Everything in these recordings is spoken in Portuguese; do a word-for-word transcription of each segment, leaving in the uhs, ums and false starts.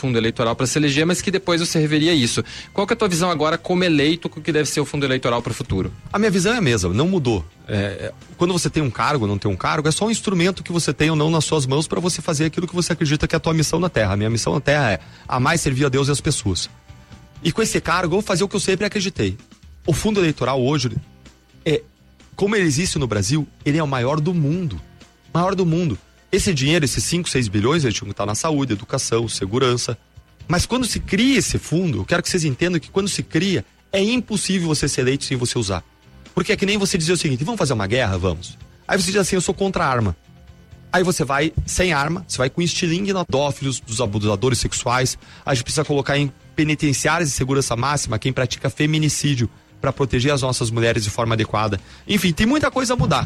fundo eleitoral para se eleger, mas que depois você reveria isso. Qual que é a tua visão agora como eleito, o que deve ser o fundo eleitoral para o futuro? A minha visão é a mesma, não mudou. É, quando você tem um cargo ou não tem um cargo, é só um instrumento que você tem ou não nas suas mãos para você fazer aquilo que você acredita que é a tua missão na Terra. A minha missão na Terra é amar e servir a Deus e as pessoas. E com esse cargo eu vou fazer o que eu sempre acreditei. O fundo eleitoral hoje, é, como ele existe no Brasil, ele é o maior do mundo. Maior do mundo. Esse dinheiro, esses cinco, seis bilhões, eles tinham que estar na saúde, educação, segurança. Mas quando se cria esse fundo, eu quero que vocês entendam que quando se cria, é impossível você ser eleito sem você usar. Porque é que nem você dizer o seguinte: vamos fazer uma guerra? Vamos. Aí você diz assim: eu sou contra a arma. Aí você vai sem arma, você vai com estilingue na pedófilos, dos abusadores sexuais. A gente precisa colocar em penitenciárias de segurança máxima quem pratica feminicídio para proteger as nossas mulheres de forma adequada. Enfim, tem muita coisa a mudar.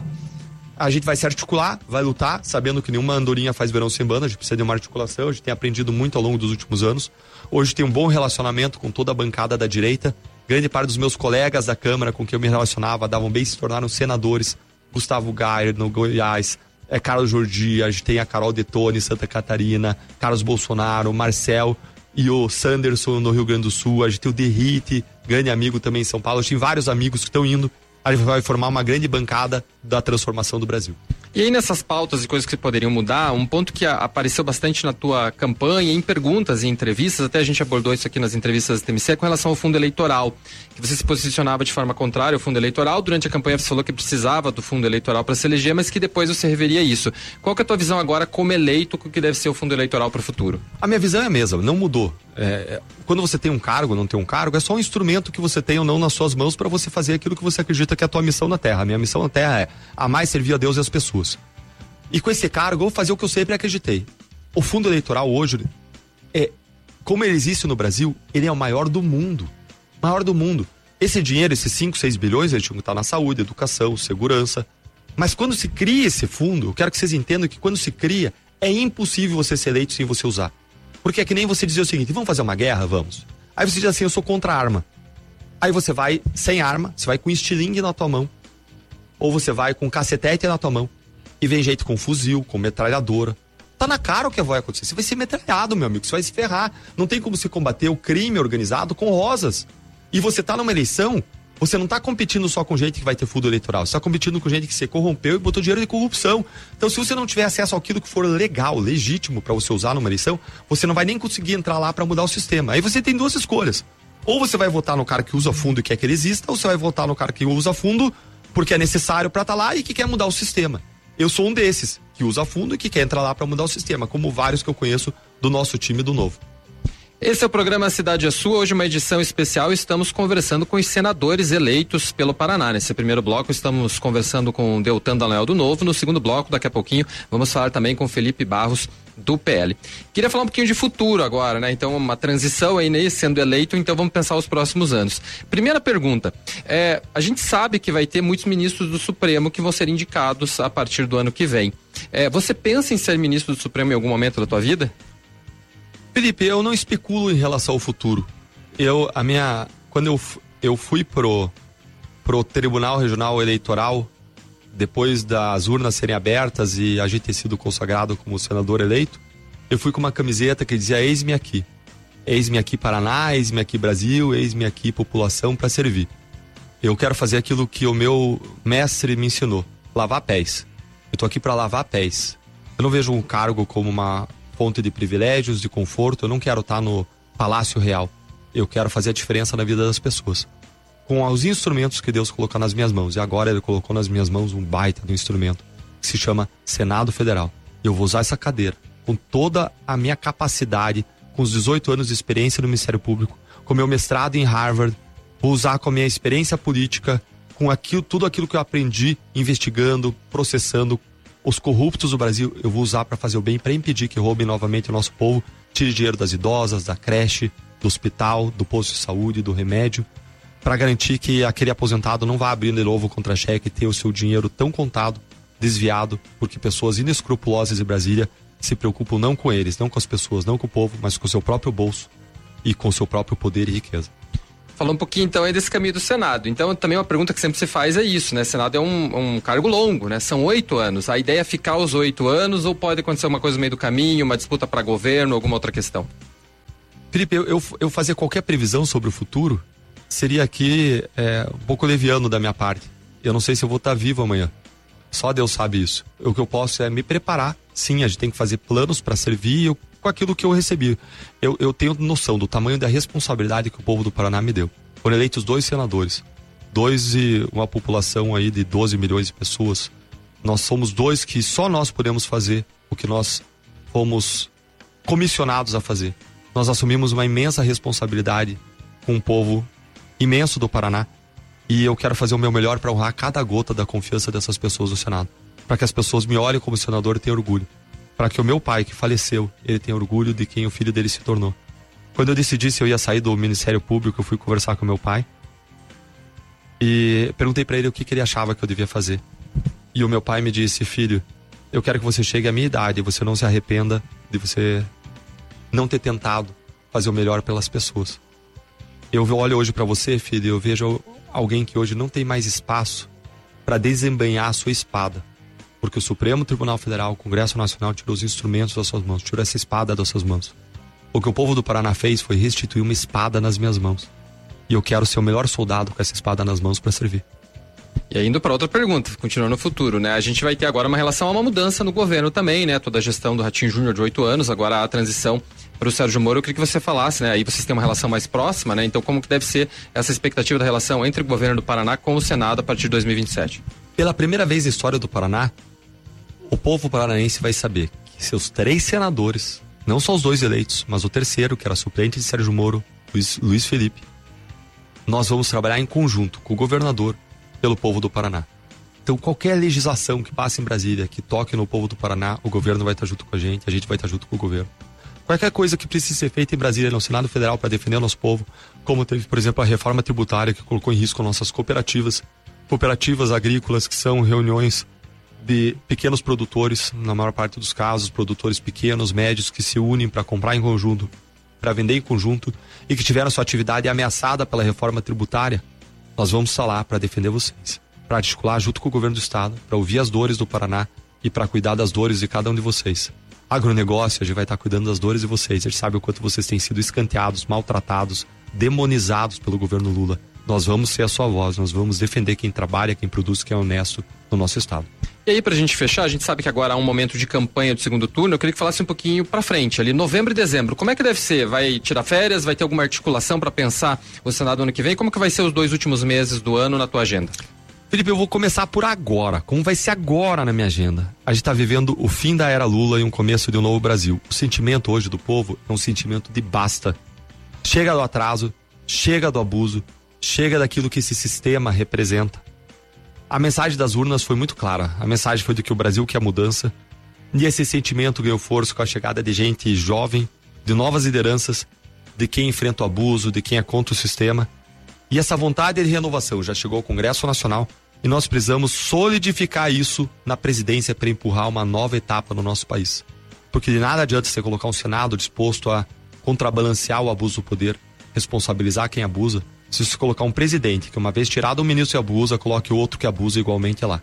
A gente vai se articular, vai lutar, sabendo que nenhuma andorinha faz verão sem banda, a gente precisa de uma articulação, a gente tem aprendido muito ao longo dos últimos anos. Hoje tem um bom relacionamento com toda a bancada da direita. Grande parte dos meus colegas da Câmara com quem eu me relacionava davam bem, se tornaram senadores. Gustavo Gayer, no Goiás, é, Carlos Jordi, a gente tem a Carol Detone, Santa Catarina, Carlos Bolsonaro, Marcel e o Sanderson no Rio Grande do Sul, a gente tem o Derrite, grande amigo também em São Paulo, a gente tem vários amigos que estão indo. A gente vai formar uma grande bancada da transformação do Brasil. E aí nessas pautas e coisas que poderiam mudar, um ponto que a, apareceu bastante na tua campanha, em perguntas e entrevistas, até a gente abordou isso aqui nas entrevistas da T M C, com relação ao fundo eleitoral, que você se posicionava de forma contrária ao fundo eleitoral. Durante a campanha você falou que precisava do fundo eleitoral para se eleger, mas que depois você reveria isso. Qual que é a tua visão agora como eleito, o que deve ser o fundo eleitoral para o futuro? A minha visão é a mesma, não mudou. É, quando você tem um cargo ou não tem um cargo, é só um instrumento que você tem ou não nas suas mãos para você fazer aquilo que você acredita que é a tua missão na Terra. A minha missão na Terra é amar e servir a Deus e as pessoas. E com esse cargo eu vou fazer o que eu sempre acreditei. O fundo eleitoral hoje, é, como ele existe no Brasil, ele é o maior do mundo. Maior do mundo. Esse dinheiro, esses cinco, seis bilhões, eles tinham que estar na saúde, educação, segurança. Mas quando se cria esse fundo, eu quero que vocês entendam que quando se cria, é impossível você ser eleito sem você usar. Porque é que nem você dizer o seguinte: vamos fazer uma guerra? Vamos. Aí você diz assim: eu sou contra a arma. Aí você vai sem arma, você vai com estilingue na tua mão. Ou você vai com cacetete na tua mão. E vem gente com fuzil, com metralhadora. Tá na cara o que vai acontecer. Você vai ser metralhado, meu amigo. Você vai se ferrar. Não tem como se combater o crime organizado com rosas. E você tá numa eleição, você não tá competindo só com gente que vai ter fundo eleitoral. Você tá competindo com gente que se corrompeu e botou dinheiro de corrupção. Então, se você não tiver acesso àquilo que for legal, legítimo para você usar numa eleição, você não vai nem conseguir entrar lá para mudar o sistema. Aí você tem duas escolhas. Ou você vai votar no cara que usa fundo e quer que ele exista, ou você vai votar no cara que usa fundo porque é necessário para estar lá e que quer mudar o sistema. Eu sou um desses, que usa fundo e que quer entrar lá para mudar o sistema, como vários que eu conheço do nosso time do Novo. Esse é o programa Cidade é Sua, hoje uma edição especial. Estamos conversando com os senadores eleitos pelo Paraná. Nesse primeiro bloco estamos conversando com Deltan Dallagnol do Novo. No segundo bloco, daqui a pouquinho, vamos falar também com Felipe Barros do P L. Queria falar um pouquinho de futuro agora, né? Então, uma transição aí, né? Sendo eleito, então vamos pensar os próximos anos. Primeira pergunta, é, a gente sabe que vai ter muitos ministros do Supremo que vão ser indicados a partir do ano que vem. É, você pensa em ser ministro do Supremo em algum momento da tua vida? Felipe, eu não especulo em relação ao futuro. Eu, a minha, quando eu, eu fui pro, pro Tribunal Regional Eleitoral, depois das urnas serem abertas e a gente ter sido consagrado como senador eleito, eu fui com uma camiseta que dizia: eis-me aqui. Eis-me aqui Paraná, eis-me aqui Brasil, eis-me aqui população para servir. Eu quero fazer aquilo que o meu mestre me ensinou, lavar pés. Eu tô aqui para lavar pés. Eu não vejo um cargo como uma fonte de privilégios, de conforto. Eu não quero estar no Palácio Real. Eu quero fazer a diferença na vida das pessoas. Com os instrumentos que Deus colocou nas minhas mãos. E agora Ele colocou nas minhas mãos um baita de um instrumento que se chama Senado Federal. Eu vou usar essa cadeira com toda a minha capacidade, com os dezoito anos de experiência no Ministério Público, com meu mestrado em Harvard, vou usar com a minha experiência política, com aquilo, tudo aquilo que eu aprendi investigando, processando os corruptos do Brasil. Eu vou usar para fazer o bem, para impedir que roubem novamente o nosso povo, tire dinheiro das idosas, da creche, do hospital, do posto de saúde, do remédio, para garantir que aquele aposentado não vá abrir de novo contra-cheque e ter o seu dinheiro tão contado, desviado, porque pessoas inescrupulosas em Brasília se preocupam não com eles, não com as pessoas, não com o povo, mas com o seu próprio bolso e com o seu próprio poder e riqueza. Falou um pouquinho então aí desse caminho do Senado. Então também uma pergunta que sempre se faz é isso, né? Senado é um, um cargo longo, né? São oito anos. A ideia é ficar os oito anos ou pode acontecer uma coisa no meio do caminho, uma disputa para governo, alguma outra questão? Felipe, eu, eu, eu fazer qualquer previsão sobre o futuro seria aqui é, um pouco leviano da minha parte. Eu não sei se eu vou estar vivo amanhã. Só Deus sabe isso. O que eu posso é me preparar. Sim, a gente tem que fazer planos para servir eu, com aquilo que eu recebi. Eu, eu tenho noção do tamanho da responsabilidade que o povo do Paraná me deu. Foram eleitos dois senadores. Dois e uma população aí de doze milhões de pessoas. Nós somos dois que só nós podemos fazer o que nós fomos comissionados a fazer. Nós assumimos uma imensa responsabilidade com um povo imenso do Paraná. E eu quero fazer o meu melhor para honrar cada gota da confiança dessas pessoas do Senado. Para que as pessoas me olhem como senador e tenham orgulho. Para que o meu pai, que faleceu, ele tenha orgulho de quem o filho dele se tornou. Quando eu decidi se eu ia sair do Ministério Público, eu fui conversar com meu pai. E perguntei para ele o que, que ele achava que eu devia fazer. E o meu pai me disse: filho, eu quero que você chegue à minha idade e você não se arrependa de você não ter tentado fazer o melhor pelas pessoas. Eu olho hoje para você, filho, e eu vejo alguém que hoje não tem mais espaço para desembanhar a sua espada. Porque o Supremo Tribunal Federal, o Congresso Nacional tirou os instrumentos das suas mãos, tirou essa espada das suas mãos. O que o povo do Paraná fez foi restituir uma espada nas minhas mãos. E eu quero ser o melhor soldado com essa espada nas mãos para servir. E aí, indo para outra pergunta, continuando no futuro, né? A gente vai ter agora uma relação a uma mudança no governo também, né? Toda a gestão do Ratinho Júnior de oito anos, agora a transição para o Sérgio Moro. Eu queria que você falasse, né? Aí vocês têm uma relação mais próxima, né? Então, como que deve ser essa expectativa da relação entre o governo do Paraná com o Senado a partir de dois mil e vinte e sete? Pela primeira vez na história do Paraná, o povo paranaense vai saber que seus três senadores, não só os dois eleitos, mas o terceiro, que era suplente de Sérgio Moro, Luiz, Luiz Felipe, nós vamos trabalhar em conjunto com o governador pelo povo do Paraná. Então, qualquer legislação que passe em Brasília, que toque no povo do Paraná, o governo vai estar junto com a gente, a gente vai estar junto com o governo. Qualquer coisa que precise ser feita em Brasília, no Senado Federal, para defender o nosso povo, como teve, por exemplo, a reforma tributária, que colocou em risco nossas cooperativas, cooperativas agrícolas, que são reuniões de pequenos produtores, na maior parte dos casos, produtores pequenos, médios, que se unem para comprar em conjunto, para vender em conjunto, e que tiveram sua atividade ameaçada pela reforma tributária. Nós vamos estar lá para defender vocês, para articular junto com o governo do estado, para ouvir as dores do Paraná e para cuidar das dores de cada um de vocês. Agronegócio, a gente vai estar cuidando das dores de vocês. A gente sabe o quanto vocês têm sido escanteados, maltratados, demonizados pelo governo Lula. Nós vamos ser a sua voz, nós vamos defender quem trabalha, quem produz, quem é honesto no nosso estado. E aí, pra gente fechar, a gente sabe que agora há um momento de campanha do segundo turno. Eu queria que falasse um pouquinho pra frente, ali novembro e dezembro. Como é que deve ser? Vai tirar férias? Vai ter alguma articulação pra pensar o Senado ano que vem? Como que vai ser os dois últimos meses do ano na tua agenda? Felipe, eu vou começar por agora. Como vai ser agora na minha agenda? A gente tá vivendo o fim da era Lula e um começo de um novo Brasil. O sentimento hoje do povo é um sentimento de basta. Chega do atraso, chega do abuso, chega daquilo que esse sistema representa. A mensagem das urnas foi muito clara. A mensagem foi de que o Brasil quer mudança. E esse sentimento ganhou força com a chegada de gente jovem, de novas lideranças, de quem enfrenta o abuso, de quem é contra o sistema. E essa vontade de renovação já chegou ao Congresso Nacional e nós precisamos solidificar isso na presidência para empurrar uma nova etapa no nosso país. Porque de nada adianta você colocar um Senado disposto a contrabalancear o abuso do poder, responsabilizar quem abusa, se você colocar um presidente que uma vez tirado um ministro que abusa, coloque outro que abusa igualmente lá.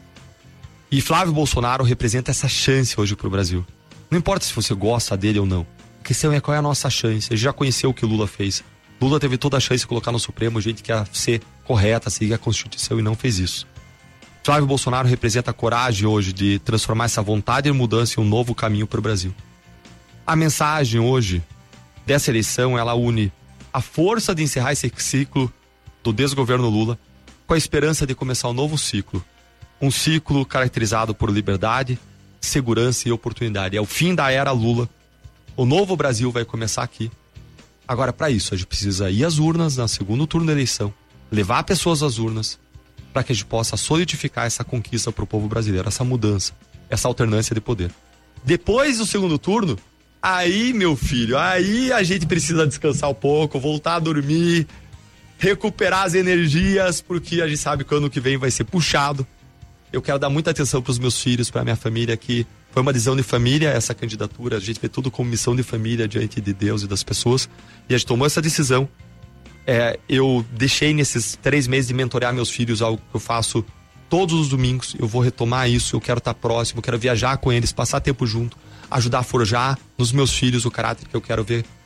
E Flávio Bolsonaro representa essa chance hoje pro Brasil. Não importa se você gosta dele ou não. A questão é qual é a nossa chance. A gente já conheceu o que o Lula fez. Lula teve toda a chance de colocar no Supremo gente que ia ser correta, seguir a Constituição e não fez isso. Flávio Bolsonaro representa a coragem hoje de transformar essa vontade de mudança em um novo caminho pro Brasil. A mensagem hoje dessa eleição, ela une a força de encerrar esse ciclo do desgoverno Lula com a esperança de começar um novo ciclo. Um ciclo caracterizado por liberdade, segurança e oportunidade. É o fim da era Lula. O novo Brasil vai começar aqui. Agora, para isso, a gente precisa ir às urnas no segundo turno da eleição, levar pessoas às urnas, para que a gente possa solidificar essa conquista para o povo brasileiro, essa mudança, essa alternância de poder. Depois do segundo turno, aí, meu filho, aí a gente precisa descansar um pouco, voltar a dormir, recuperar as energias, porque a gente sabe que o ano que vem vai ser puxado. Eu quero dar muita atenção para os meus filhos, para a minha família, que foi uma decisão de família essa candidatura. A gente vê tudo como missão de família diante de Deus e das pessoas. E a gente tomou essa decisão. É, eu deixei nesses três meses de mentorear meus filhos, algo que eu faço todos os domingos. Eu vou retomar isso, eu quero estar próximo, eu quero viajar com eles, passar tempo junto, ajudar a forjar nos meus filhos o caráter que eu quero ver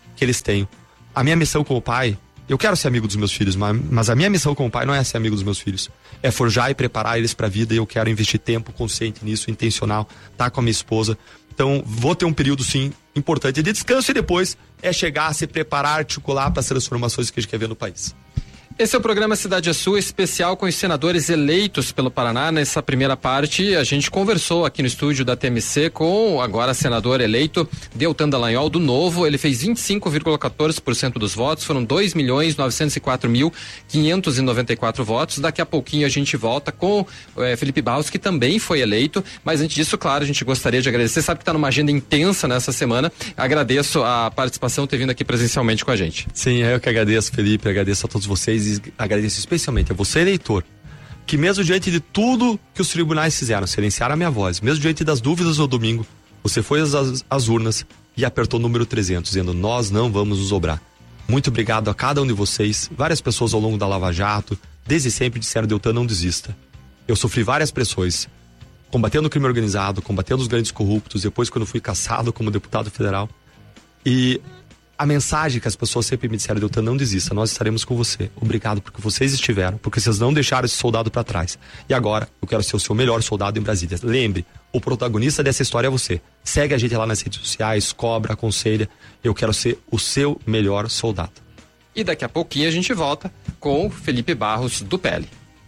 que eles têm. A minha missão como pai, eu quero ser amigo dos meus filhos, mas, mas a minha missão como pai não é ser amigo dos meus filhos. É forjar e preparar eles para a vida, e eu quero investir tempo consciente nisso, intencional, tá com a minha esposa. Então, vou ter um período, sim, importante de descanso, e depois é chegar, se preparar, articular para as transformações que a gente quer ver no país. Esse é o programa Cidade é Sua, especial com os senadores eleitos pelo Paraná. Nessa primeira parte, a gente conversou aqui no estúdio da T M C com agora senador eleito Deltan Dallagnol, do Novo. Ele fez vinte e cinco vírgula quatorze por cento dos votos, foram dois milhões novecentos e quatro mil quinhentos e noventa e quatro votos. Daqui a pouquinho a gente volta com eh, Felipe Barros, que também foi eleito, mas antes disso, claro, a gente gostaria de agradecer, sabe que está numa agenda intensa nessa semana. Agradeço a participação, ter vindo aqui presencialmente com a gente. Sim, eu que agradeço, Felipe, agradeço a todos vocês. Agradeço especialmente a você, eleitor, que mesmo diante de tudo que os tribunais fizeram, silenciaram a minha voz, mesmo diante das dúvidas no domingo, você foi às, às urnas e apertou o número trezentos, dizendo: nós não vamos nos dobrar. Muito obrigado a cada um de vocês. Várias pessoas ao longo da Lava Jato, desde sempre, disseram: Deltan, não desista. Eu sofri várias pressões, combatendo o crime organizado, combatendo os grandes corruptos, depois quando fui cassado como deputado federal. E a mensagem que as pessoas sempre me disseram: Deltan, não desista, nós estaremos com você. Obrigado porque vocês estiveram, porque vocês não deixaram esse soldado para trás. E agora eu quero ser o seu melhor soldado em Brasília. Lembre, o protagonista dessa história é você. Segue a gente lá nas redes sociais, cobra, aconselha. Eu quero ser o seu melhor soldado. E daqui a pouquinho a gente volta com o Felipe Barros, do P L.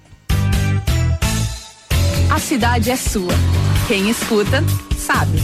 A cidade é sua. Quem escuta, sabe.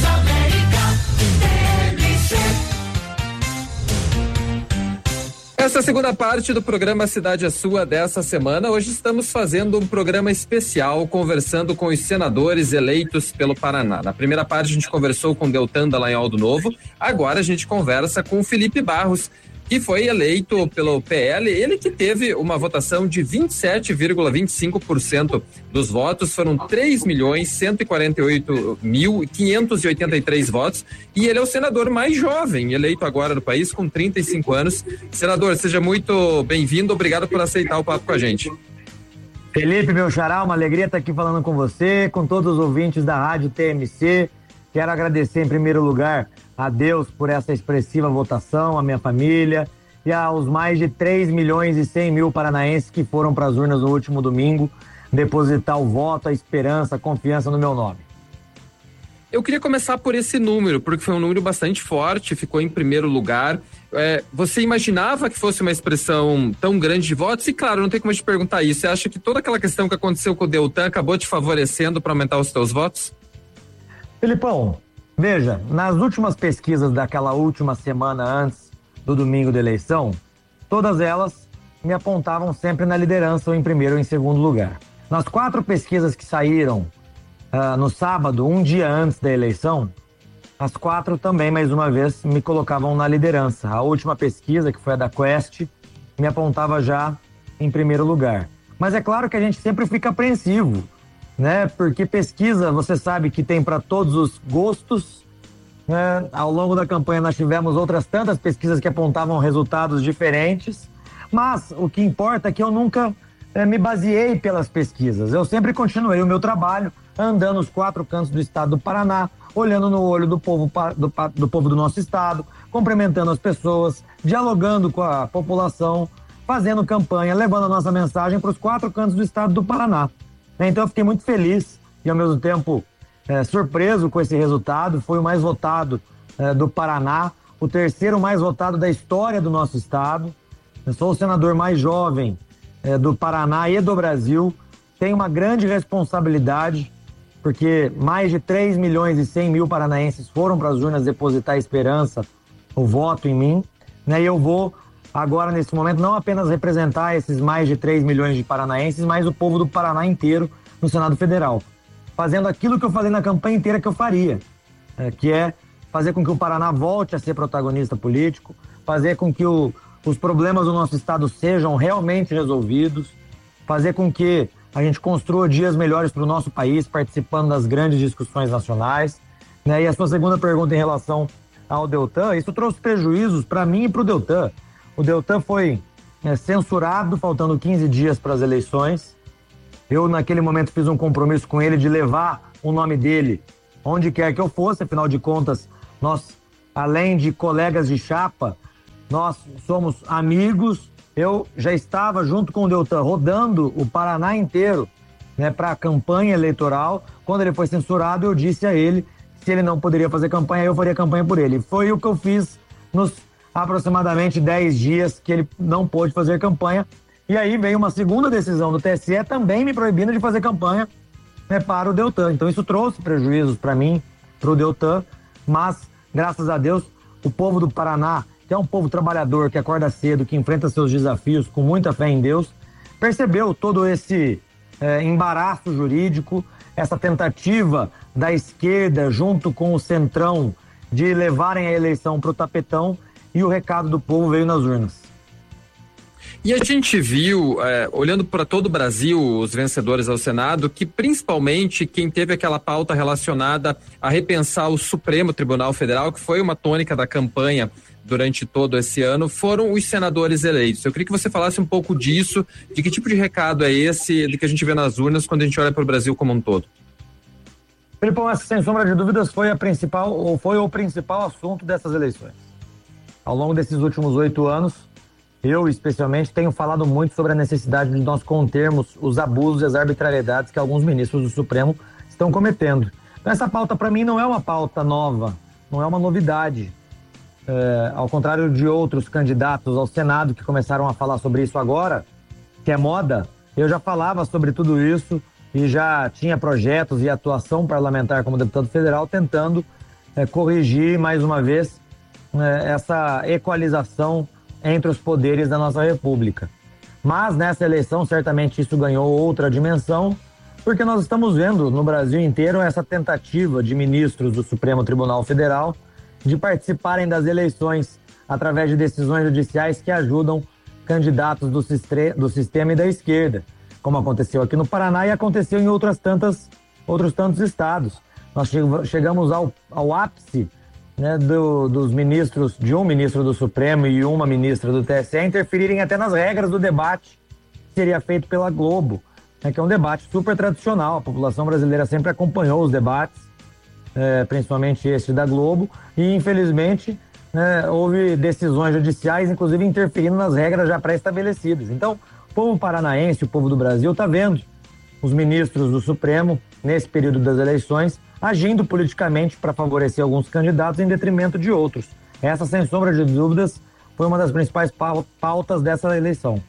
Essa é a segunda parte do programa Cidade é Sua dessa semana. Hoje estamos fazendo um programa especial, conversando com os senadores eleitos pelo Paraná. Na primeira parte a gente conversou com Deltan Dallagnol, do Novo. Agora a gente conversa com o Felipe Barros, que foi eleito pelo P L, ele que teve uma votação de vinte e sete vírgula vinte e cinco por cento dos votos, foram três milhões cento e quarenta e oito mil quinhentos e oitenta e três votos, e ele é o senador mais jovem eleito agora no país, com trinta e cinco anos. Senador, seja muito bem-vindo, obrigado por aceitar o papo com a gente. Felipe, meu xará, uma alegria estar aqui falando com você, com todos os ouvintes da Rádio T M C. Quero agradecer em primeiro lugar a Deus por essa expressiva votação, a minha família e aos mais de três milhões e cem mil paranaenses que foram para as urnas no último domingo depositar o voto, a esperança, a confiança no meu nome. Eu queria começar por esse número, porque foi um número bastante forte, ficou em primeiro lugar. É, você imaginava que fosse uma expressão tão grande de votos? E claro, não tem como te perguntar isso. Você acha que toda aquela questão que aconteceu com o Deltan acabou te favorecendo para aumentar os teus votos? Felipão, veja, nas últimas pesquisas daquela última semana antes do domingo da eleição, todas elas me apontavam sempre na liderança ou em primeiro ou em segundo lugar. Nas quatro pesquisas que saíram uh, no sábado, um dia antes da eleição, as quatro também, mais uma vez, me colocavam na liderança. A última pesquisa, que foi a da Quest, me apontava já em primeiro lugar. Mas é claro que a gente sempre fica apreensivo, né? Porque pesquisa, você sabe que tem para todos os gostos, né? Ao longo da campanha nós tivemos outras tantas pesquisas que apontavam resultados diferentes, mas o que importa é que eu nunca é, me baseei pelas pesquisas. Eu sempre continuei o meu trabalho, andando os quatro cantos do estado do Paraná, olhando no olho do povo do, do povo do nosso estado, cumprimentando as pessoas, dialogando com a população, fazendo campanha, levando a nossa mensagem para os quatro cantos do estado do Paraná. Então eu fiquei muito feliz e ao mesmo tempo é, surpreso com esse resultado. Foi o mais votado é, do Paraná, o terceiro mais votado da história do nosso estado. Eu sou o senador mais jovem é, do Paraná e do Brasil. Tenho uma grande responsabilidade, porque mais de três milhões e cem mil paranaenses foram para as urnas depositar esperança, o voto em mim, né? E eu vou agora, nesse momento, não apenas representar esses mais de três milhões de paranaenses, mas o povo do Paraná inteiro no Senado Federal, fazendo aquilo que eu falei na campanha inteira que eu faria, é, que é fazer com que o Paraná volte a ser protagonista político, fazer com que o, os problemas do nosso estado sejam realmente resolvidos, fazer com que a gente construa dias melhores para o nosso país, participando das grandes discussões nacionais, né? E a sua segunda pergunta em relação ao Deltan, isso trouxe prejuízos para mim e para o Deltan. O Deltan foi é, censurado, faltando quinze dias para as eleições. Eu, naquele momento, fiz um compromisso com ele de levar o nome dele onde quer que eu fosse. Afinal de contas, nós além de colegas de chapa, nós somos amigos. Eu já estava junto com o Deltan rodando o Paraná inteiro, né, para a campanha eleitoral. Quando ele foi censurado, eu disse a ele que se ele não poderia fazer campanha, eu faria campanha por ele. Foi o que eu fiz nos aproximadamente dez dias que ele não pôde fazer campanha. E aí veio uma segunda decisão do T S E também me proibindo de fazer campanha, né, para o Deltan. Então isso trouxe prejuízos para mim, para o Deltan, mas graças a Deus o povo do Paraná, que é um povo trabalhador, que acorda cedo, que enfrenta seus desafios com muita fé em Deus, percebeu todo esse é, embaraço jurídico, essa tentativa da esquerda junto com o centrão de levarem a eleição para o tapetão, e o recado do povo veio nas urnas. E a gente viu, é, olhando para todo o Brasil, os vencedores ao Senado, que principalmente quem teve aquela pauta relacionada a repensar o Supremo Tribunal Federal, que foi uma tônica da campanha durante todo esse ano, foram os senadores eleitos. Eu queria que você falasse um pouco disso, de que tipo de recado é esse, de que a gente vê nas urnas quando a gente olha para o Brasil como um todo. Felipão, essa sem sombra de dúvidas foi a principal, ou foi o principal assunto dessas eleições. Ao longo desses últimos oito anos, eu especialmente tenho falado muito sobre a necessidade de nós contermos os abusos e as arbitrariedades que alguns ministros do Supremo estão cometendo. Então essa pauta para mim não é uma pauta nova, não é uma novidade. É, ao contrário de outros candidatos ao Senado que começaram a falar sobre isso agora, que é moda, eu já falava sobre tudo isso e já tinha projetos e atuação parlamentar como deputado federal tentando é, corrigir mais uma vez é, essa equalização entre os poderes da nossa República. Mas nessa eleição certamente isso ganhou outra dimensão, porque nós estamos vendo no Brasil inteiro essa tentativa de ministros do Supremo Tribunal Federal de participarem das eleições através de decisões judiciais que ajudam candidatos do, sistre- do sistema e da esquerda, como aconteceu aqui no Paraná e aconteceu em outras tantas, outros tantos estados. Nós che- chegamos ao, ao ápice, né, do, dos ministros, de um ministro do Supremo e uma ministra do T S E interferirem até nas regras do debate que seria feito pela Globo, né, que é um debate super tradicional. A população brasileira sempre acompanhou os debates, É, principalmente este da Globo, e infelizmente né, houve decisões judiciais, inclusive interferindo nas regras já pré-estabelecidas. Então, o povo paranaense, o povo do Brasil, está vendo os ministros do Supremo, nesse período das eleições, agindo politicamente para favorecer alguns candidatos em detrimento de outros. Essa, sem sombra de dúvidas, foi uma das principais pautas dessa eleição.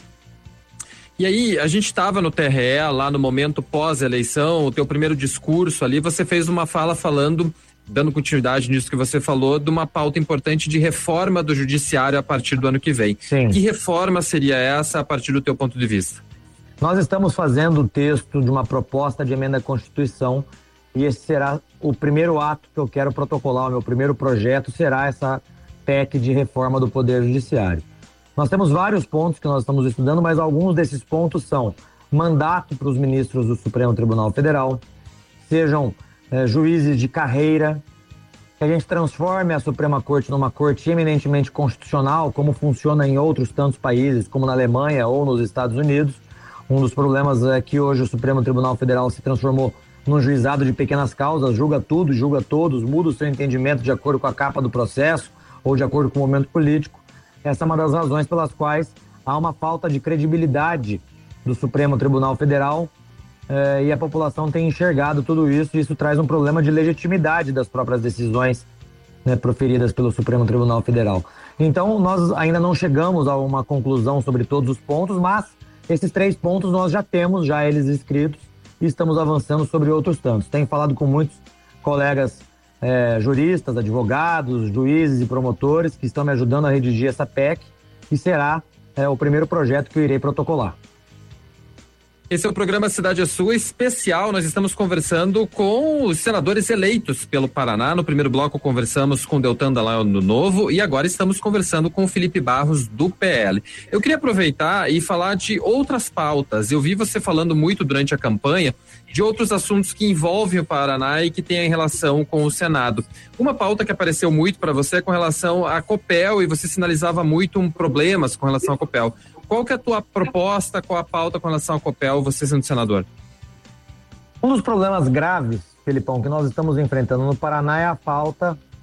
E aí, a gente estava no T R E, lá no momento pós-eleição, o teu primeiro discurso ali, você fez uma fala falando, dando continuidade nisso que você falou, de uma pauta importante de reforma do judiciário a partir do ano que vem. Sim. Que reforma seria essa a partir do teu ponto de vista? Nós estamos fazendo o texto de uma proposta de emenda à Constituição e esse será o primeiro ato que eu quero protocolar, o meu primeiro projeto será essa P E C de reforma do Poder Judiciário. Nós temos vários pontos que nós estamos estudando, mas alguns desses pontos são mandato para os ministros do Supremo Tribunal Federal, sejam é, juízes de carreira, que a gente transforme a Suprema Corte numa corte eminentemente constitucional, como funciona em outros tantos países, como na Alemanha ou nos Estados Unidos. Um dos problemas é que hoje o Supremo Tribunal Federal se transformou num juizado de pequenas causas, julga tudo, julga todos, muda o seu entendimento de acordo com a capa do processo ou de acordo com o momento político. Essa é uma das razões pelas quais há uma falta de credibilidade do Supremo Tribunal Federal eh, e a população tem enxergado tudo isso e isso traz um problema de legitimidade das próprias decisões, né, proferidas pelo Supremo Tribunal Federal. Então, nós ainda não chegamos a uma conclusão sobre todos os pontos, mas esses três pontos nós já temos, já eles escritos, e estamos avançando sobre outros tantos. Tenho falado com muitos colegas É, juristas, advogados, juízes e promotores que estão me ajudando a redigir essa P E C e será é, o primeiro projeto que eu irei protocolar. Esse é o programa Cidade é Sua especial. Nós estamos conversando com os senadores eleitos pelo Paraná. No primeiro bloco conversamos com Deltan Dallagnol do Novo e agora estamos conversando com o Felipe Barros do P L. Eu queria aproveitar e falar de outras pautas. Eu vi você falando muito durante a campanha de outros assuntos que envolvem o Paraná e que têm relação com o Senado. Uma pauta que apareceu muito para você é com relação à Copel e você sinalizava muito um problemas com relação à Copel. Qual que é a tua proposta, qual a pauta com relação à Copel, você sendo senador? Um dos problemas graves, Felipão, que nós estamos enfrentando no Paraná é a falta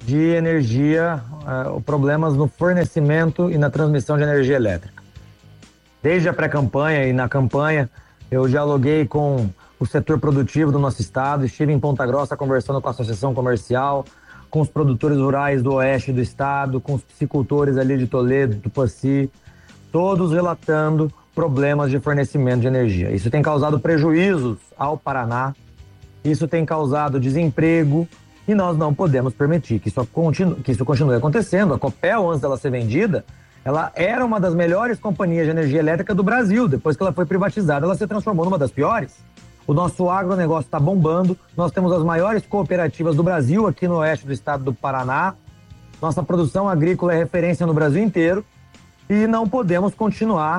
de energia, uh, problemas no fornecimento e na transmissão de energia elétrica. Desde a pré-campanha e na campanha, eu dialoguei com o setor produtivo do nosso estado, estive em Ponta Grossa conversando com a associação comercial, com os produtores rurais do oeste do estado, com os piscicultores ali de Toledo, do Tupaci, todos relatando problemas de fornecimento de energia. Isso tem causado prejuízos ao Paraná, isso tem causado desemprego e nós não podemos permitir que isso continue, que isso continue acontecendo. A Copel, antes dela ser vendida, ela era uma das melhores companhias de energia elétrica do Brasil. Depois que ela foi privatizada, ela se transformou numa das piores. O nosso agronegócio está bombando, nós temos as maiores cooperativas do Brasil aqui no oeste do estado do Paraná, nossa produção agrícola é referência no Brasil inteiro e não podemos continuar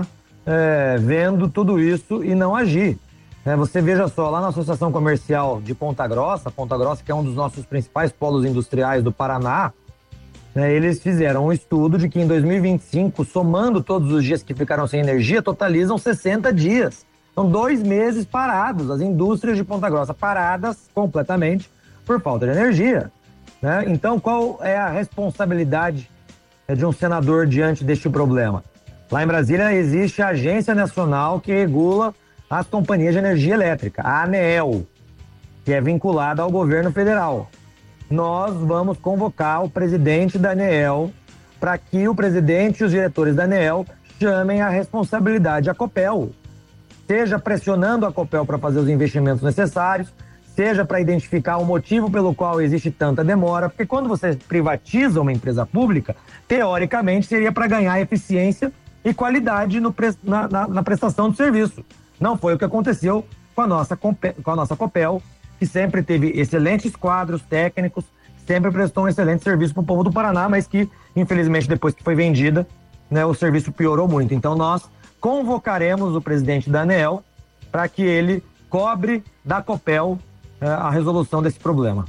é, vendo tudo isso e não agir. É, você veja só, lá na Associação Comercial de Ponta Grossa, Ponta Grossa que é um dos nossos principais polos industriais do Paraná, né, eles fizeram um estudo de que em dois mil e vinte e cinco, somando todos os dias que ficaram sem energia, totalizam sessenta dias. São dois meses parados, as indústrias de Ponta Grossa paradas completamente por falta de energia, né? Então, qual é a responsabilidade de um senador diante deste problema? Lá em Brasília existe a Agência Nacional que regula as companhias de energia elétrica, a ANEEL, que é vinculada ao governo federal. Nós vamos convocar o presidente da ANEEL para que o presidente e os diretores da ANEEL chamem a responsabilidade à Copel, seja pressionando a Copel para fazer os investimentos necessários, seja para identificar o motivo pelo qual existe tanta demora, porque quando você privatiza uma empresa pública, teoricamente seria para ganhar eficiência e qualidade no, na, na, na prestação do serviço. Não foi o que aconteceu com a nossa, com a nossa Copel, que sempre teve excelentes quadros técnicos, sempre prestou um excelente serviço para o povo do Paraná, mas que, infelizmente, depois que foi vendida, né, o serviço piorou muito. Então, nós convocaremos o presidente da ANEEL para que ele cobre da Copel eh, a resolução desse problema.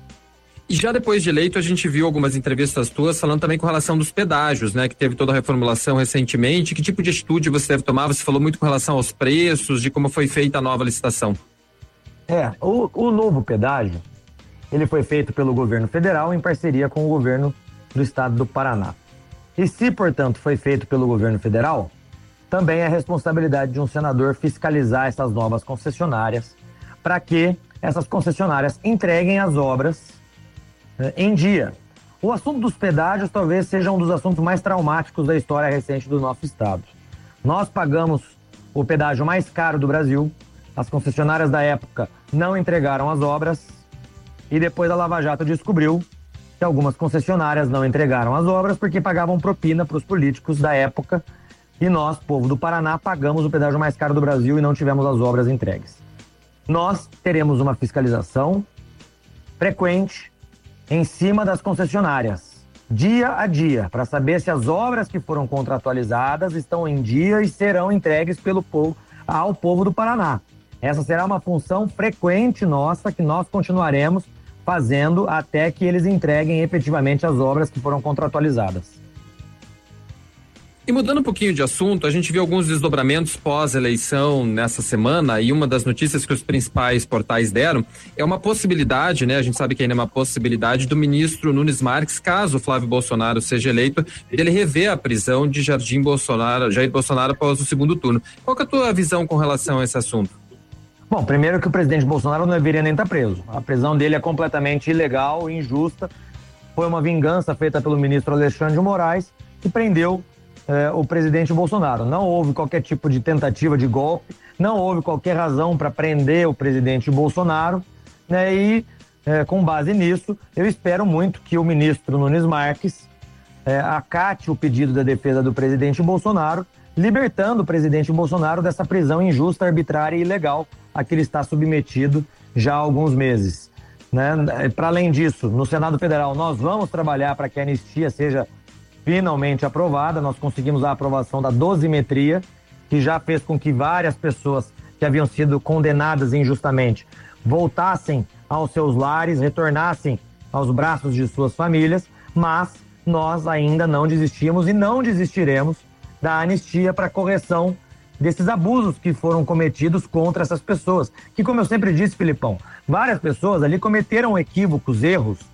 E já depois de eleito, a gente viu algumas entrevistas tuas falando também com relação dos pedágios, né? Que teve toda a reformulação recentemente. Que tipo de atitude você deve tomar? Você falou muito com relação aos preços, de como foi feita a nova licitação. É, o, o novo pedágio, ele foi feito pelo governo federal em parceria com o governo do estado do Paraná. E se, portanto, foi feito pelo governo federal, também é responsabilidade de um senador fiscalizar essas novas concessionárias para que essas concessionárias entreguem as obras eh, em dia. O assunto dos pedágios talvez seja um dos assuntos mais traumáticos da história recente do nosso estado. Nós pagamos o pedágio mais caro do Brasil, as concessionárias da época não entregaram as obras e depois a Lava Jato descobriu que algumas concessionárias não entregaram as obras porque pagavam propina para os políticos da época. E nós, povo do Paraná, pagamos o pedágio mais caro do Brasil e não tivemos as obras entregues. Nós teremos uma fiscalização frequente em cima das concessionárias, dia a dia, para saber se as obras que foram contratualizadas estão em dia e serão entregues pelo povo, ao povo do Paraná. Essa será uma função frequente nossa que nós continuaremos fazendo até que eles entreguem efetivamente as obras que foram contratualizadas. E mudando um pouquinho de assunto, a gente viu alguns desdobramentos pós-eleição nessa semana e uma das notícias que os principais portais deram é uma possibilidade, né? A gente sabe que ainda é uma possibilidade do ministro Nunes Marques, caso o Flávio Bolsonaro seja eleito, ele rever a prisão de Jardim Bolsonaro, Jair Bolsonaro após o segundo turno. Qual que é a tua visão com relação a esse assunto? Bom, primeiro que o presidente Bolsonaro não deveria nem estar preso. A prisão dele é completamente ilegal e injusta. Foi uma vingança feita pelo ministro Alexandre de Moraes que prendeu É, o presidente Bolsonaro. Não houve qualquer tipo de tentativa de golpe, não houve qualquer razão para prender o presidente Bolsonaro, né? E é, com base nisso, eu espero muito que o ministro Nunes Marques é, acate o pedido da defesa do presidente Bolsonaro, libertando o presidente Bolsonaro dessa prisão injusta, arbitrária e ilegal a que ele está submetido já há alguns meses, né? Para além disso, no Senado Federal, nós vamos trabalhar para que a anistia seja finalmente aprovada. Nós conseguimos a aprovação da dosimetria, que já fez com que várias pessoas que haviam sido condenadas injustamente voltassem aos seus lares, retornassem aos braços de suas famílias, mas nós ainda não desistimos e não desistiremos da anistia para correção desses abusos que foram cometidos contra essas pessoas, que, como eu sempre disse, Filipão, várias pessoas ali cometeram equívocos, erros,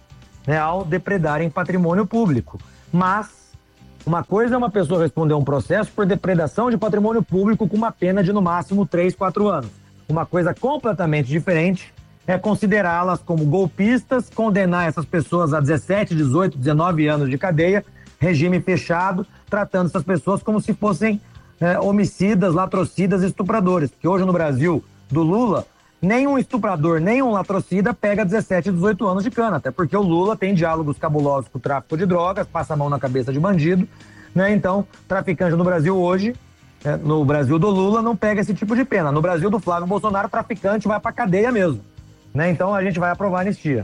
né, ao depredarem patrimônio público. Mas uma coisa é uma pessoa responder um processo por depredação de patrimônio público com uma pena de no máximo três, quatro anos. Uma coisa completamente diferente é considerá-las como golpistas, condenar essas pessoas a dezessete, dezoito, dezenove anos de cadeia, regime fechado, tratando essas pessoas como se fossem é, homicidas, latrocidas, estupradores. Porque hoje no Brasil do Lula, nenhum estuprador, nenhum latrocida pega dezessete, dezoito anos de cana, até porque o Lula tem diálogos cabulosos com o tráfico de drogas, passa a mão na cabeça de bandido, né? Então, traficante no Brasil hoje, é, no Brasil do Lula, não pega esse tipo de pena. No Brasil do Flávio Bolsonaro, traficante vai pra cadeia mesmo, né? Então, a gente vai aprovar a anistia.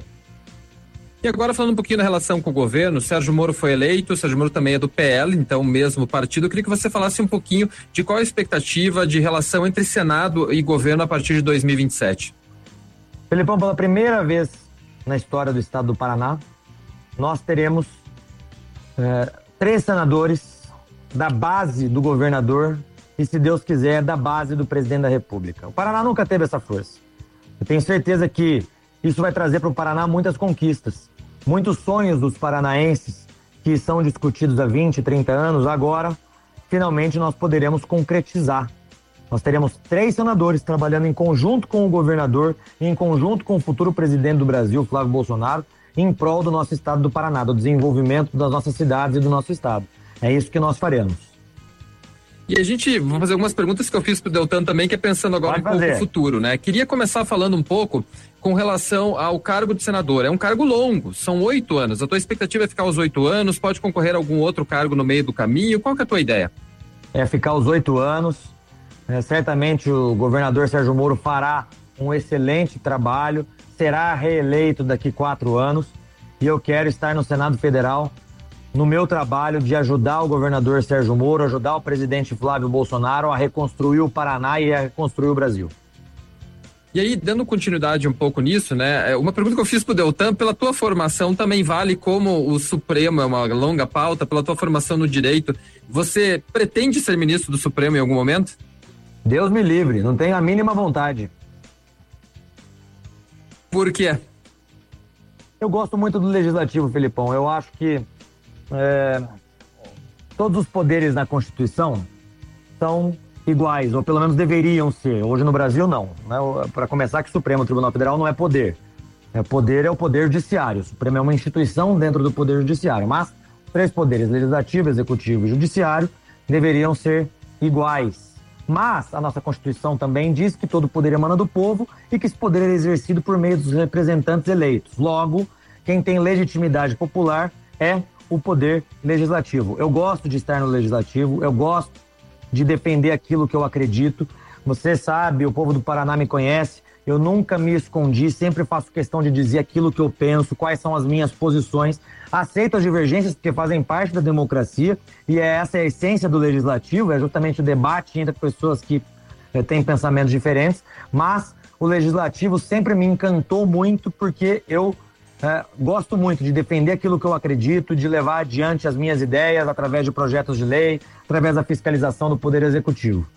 E agora falando um pouquinho da relação com o governo, Sérgio Moro foi eleito, o Sérgio Moro também é do P L, então o mesmo partido. Eu queria que você falasse um pouquinho de qual a expectativa de relação entre Senado e governo a partir de dois mil e vinte e sete. Felipão, pela primeira vez na história do estado do Paraná, nós teremos é, três senadores da base do governador e, se Deus quiser, da base do presidente da República. O Paraná nunca teve essa força. Eu tenho certeza que isso vai trazer para o Paraná muitas conquistas. Muitos sonhos dos paranaenses que são discutidos há vinte, trinta anos, agora, finalmente, nós poderemos concretizar. Nós teremos três senadores trabalhando em conjunto com o governador e em conjunto com o futuro presidente do Brasil, Flávio Bolsonaro, em prol do nosso estado do Paraná, do desenvolvimento das nossas cidades e do nosso estado. É isso que nós faremos. E a gente, vou fazer algumas perguntas que eu fiz pro Deltan também, que é pensando agora Pode um fazer. pouco no futuro, né? Queria começar falando um pouco com relação ao cargo de senador. É um cargo longo, são oito anos. A tua expectativa é ficar os oito anos? Pode concorrer a algum outro cargo no meio do caminho? Qual que é a tua ideia? É ficar os oito anos. É, certamente o governador Sérgio Moro fará um excelente trabalho, será reeleito daqui quatro anos e eu quero estar no Senado Federal no meu trabalho de ajudar o governador Sérgio Moro, ajudar o presidente Flávio Bolsonaro a reconstruir o Paraná e a reconstruir o Brasil. E aí, dando continuidade um pouco nisso, né? Uma pergunta que eu fiz pro Deltan, pela tua formação também vale como o Supremo é uma longa pauta, pela tua formação no direito, você pretende ser ministro do Supremo em algum momento? Deus me livre, não tenho a mínima vontade. Por quê? Eu gosto muito do Legislativo, Felipão. Eu acho que é, todos os poderes na Constituição são iguais, ou pelo menos deveriam ser. Hoje no Brasil, não. Né? Para começar, que o Supremo Tribunal Federal não é poder. É poder é o poder judiciário. O Supremo é uma instituição dentro do poder judiciário. Mas três poderes, legislativo, executivo e judiciário, deveriam ser iguais. Mas a nossa Constituição também diz que todo poder emana do povo e que esse poder é exercido por meio dos representantes eleitos. Logo, quem tem legitimidade popular é o poder legislativo. Eu gosto de estar no legislativo, eu gosto de defender aquilo que eu acredito. Você sabe, o povo do Paraná me conhece, eu nunca me escondi, sempre faço questão de dizer aquilo que eu penso, quais são as minhas posições. Aceito as divergências porque fazem parte da democracia e é essa a essência do legislativo, é justamente o debate entre pessoas que eh, têm pensamentos diferentes, mas o legislativo sempre me encantou muito porque eu eh, gosto muito de defender aquilo que eu acredito, de levar adiante as minhas ideias através de projetos de lei, através da fiscalização do Poder Executivo.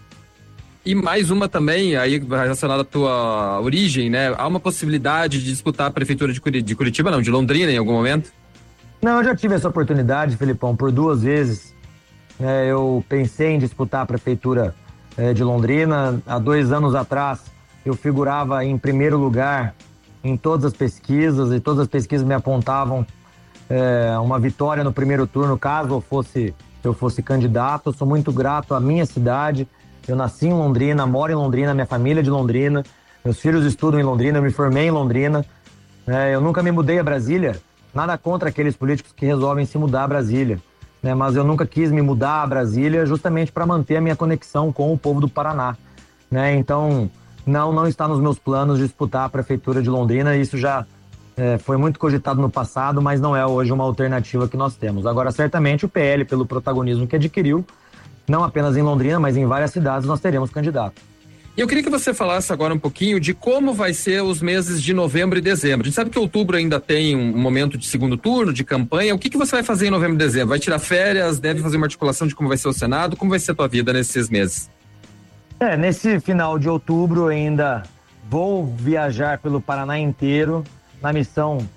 E mais uma também, aí relacionada à tua origem, né? Há uma possibilidade de disputar a prefeitura de Curitiba, de Curitiba não, de Londrina em algum momento? Não, eu já tive essa oportunidade, Felipão, por duas vezes. É, eu pensei em disputar a prefeitura é, de Londrina. Há dois anos atrás, eu figurava em primeiro lugar em todas as pesquisas, e todas as pesquisas me apontavam é, uma vitória no primeiro turno, caso eu fosse, eu fosse candidato. Eu sou muito grato à minha cidade. Eu nasci em Londrina, moro em Londrina, minha família é de Londrina, meus filhos estudam em Londrina, eu me formei em Londrina. É, eu nunca me mudei a Brasília, nada contra aqueles políticos que resolvem se mudar a Brasília, né? Mas eu nunca quis me mudar a Brasília justamente para manter a minha conexão com o povo do Paraná, né? Então, não, não está nos meus planos disputar a prefeitura de Londrina. Isso já é, foi muito cogitado no passado, mas não é hoje uma alternativa que nós temos. Agora, certamente o P L, pelo protagonismo que adquiriu, não apenas em Londrina, mas em várias cidades nós teremos candidato. E eu queria que você falasse agora um pouquinho de como vai ser os meses de novembro e dezembro. A gente sabe que outubro ainda tem um momento de segundo turno, de campanha. O que, que você vai fazer em novembro e dezembro? Vai tirar férias? Deve fazer uma articulação de como vai ser o Senado? Como vai ser a tua vida nesses meses? É, nesse final de outubro eu ainda vou viajar pelo Paraná inteiro na missão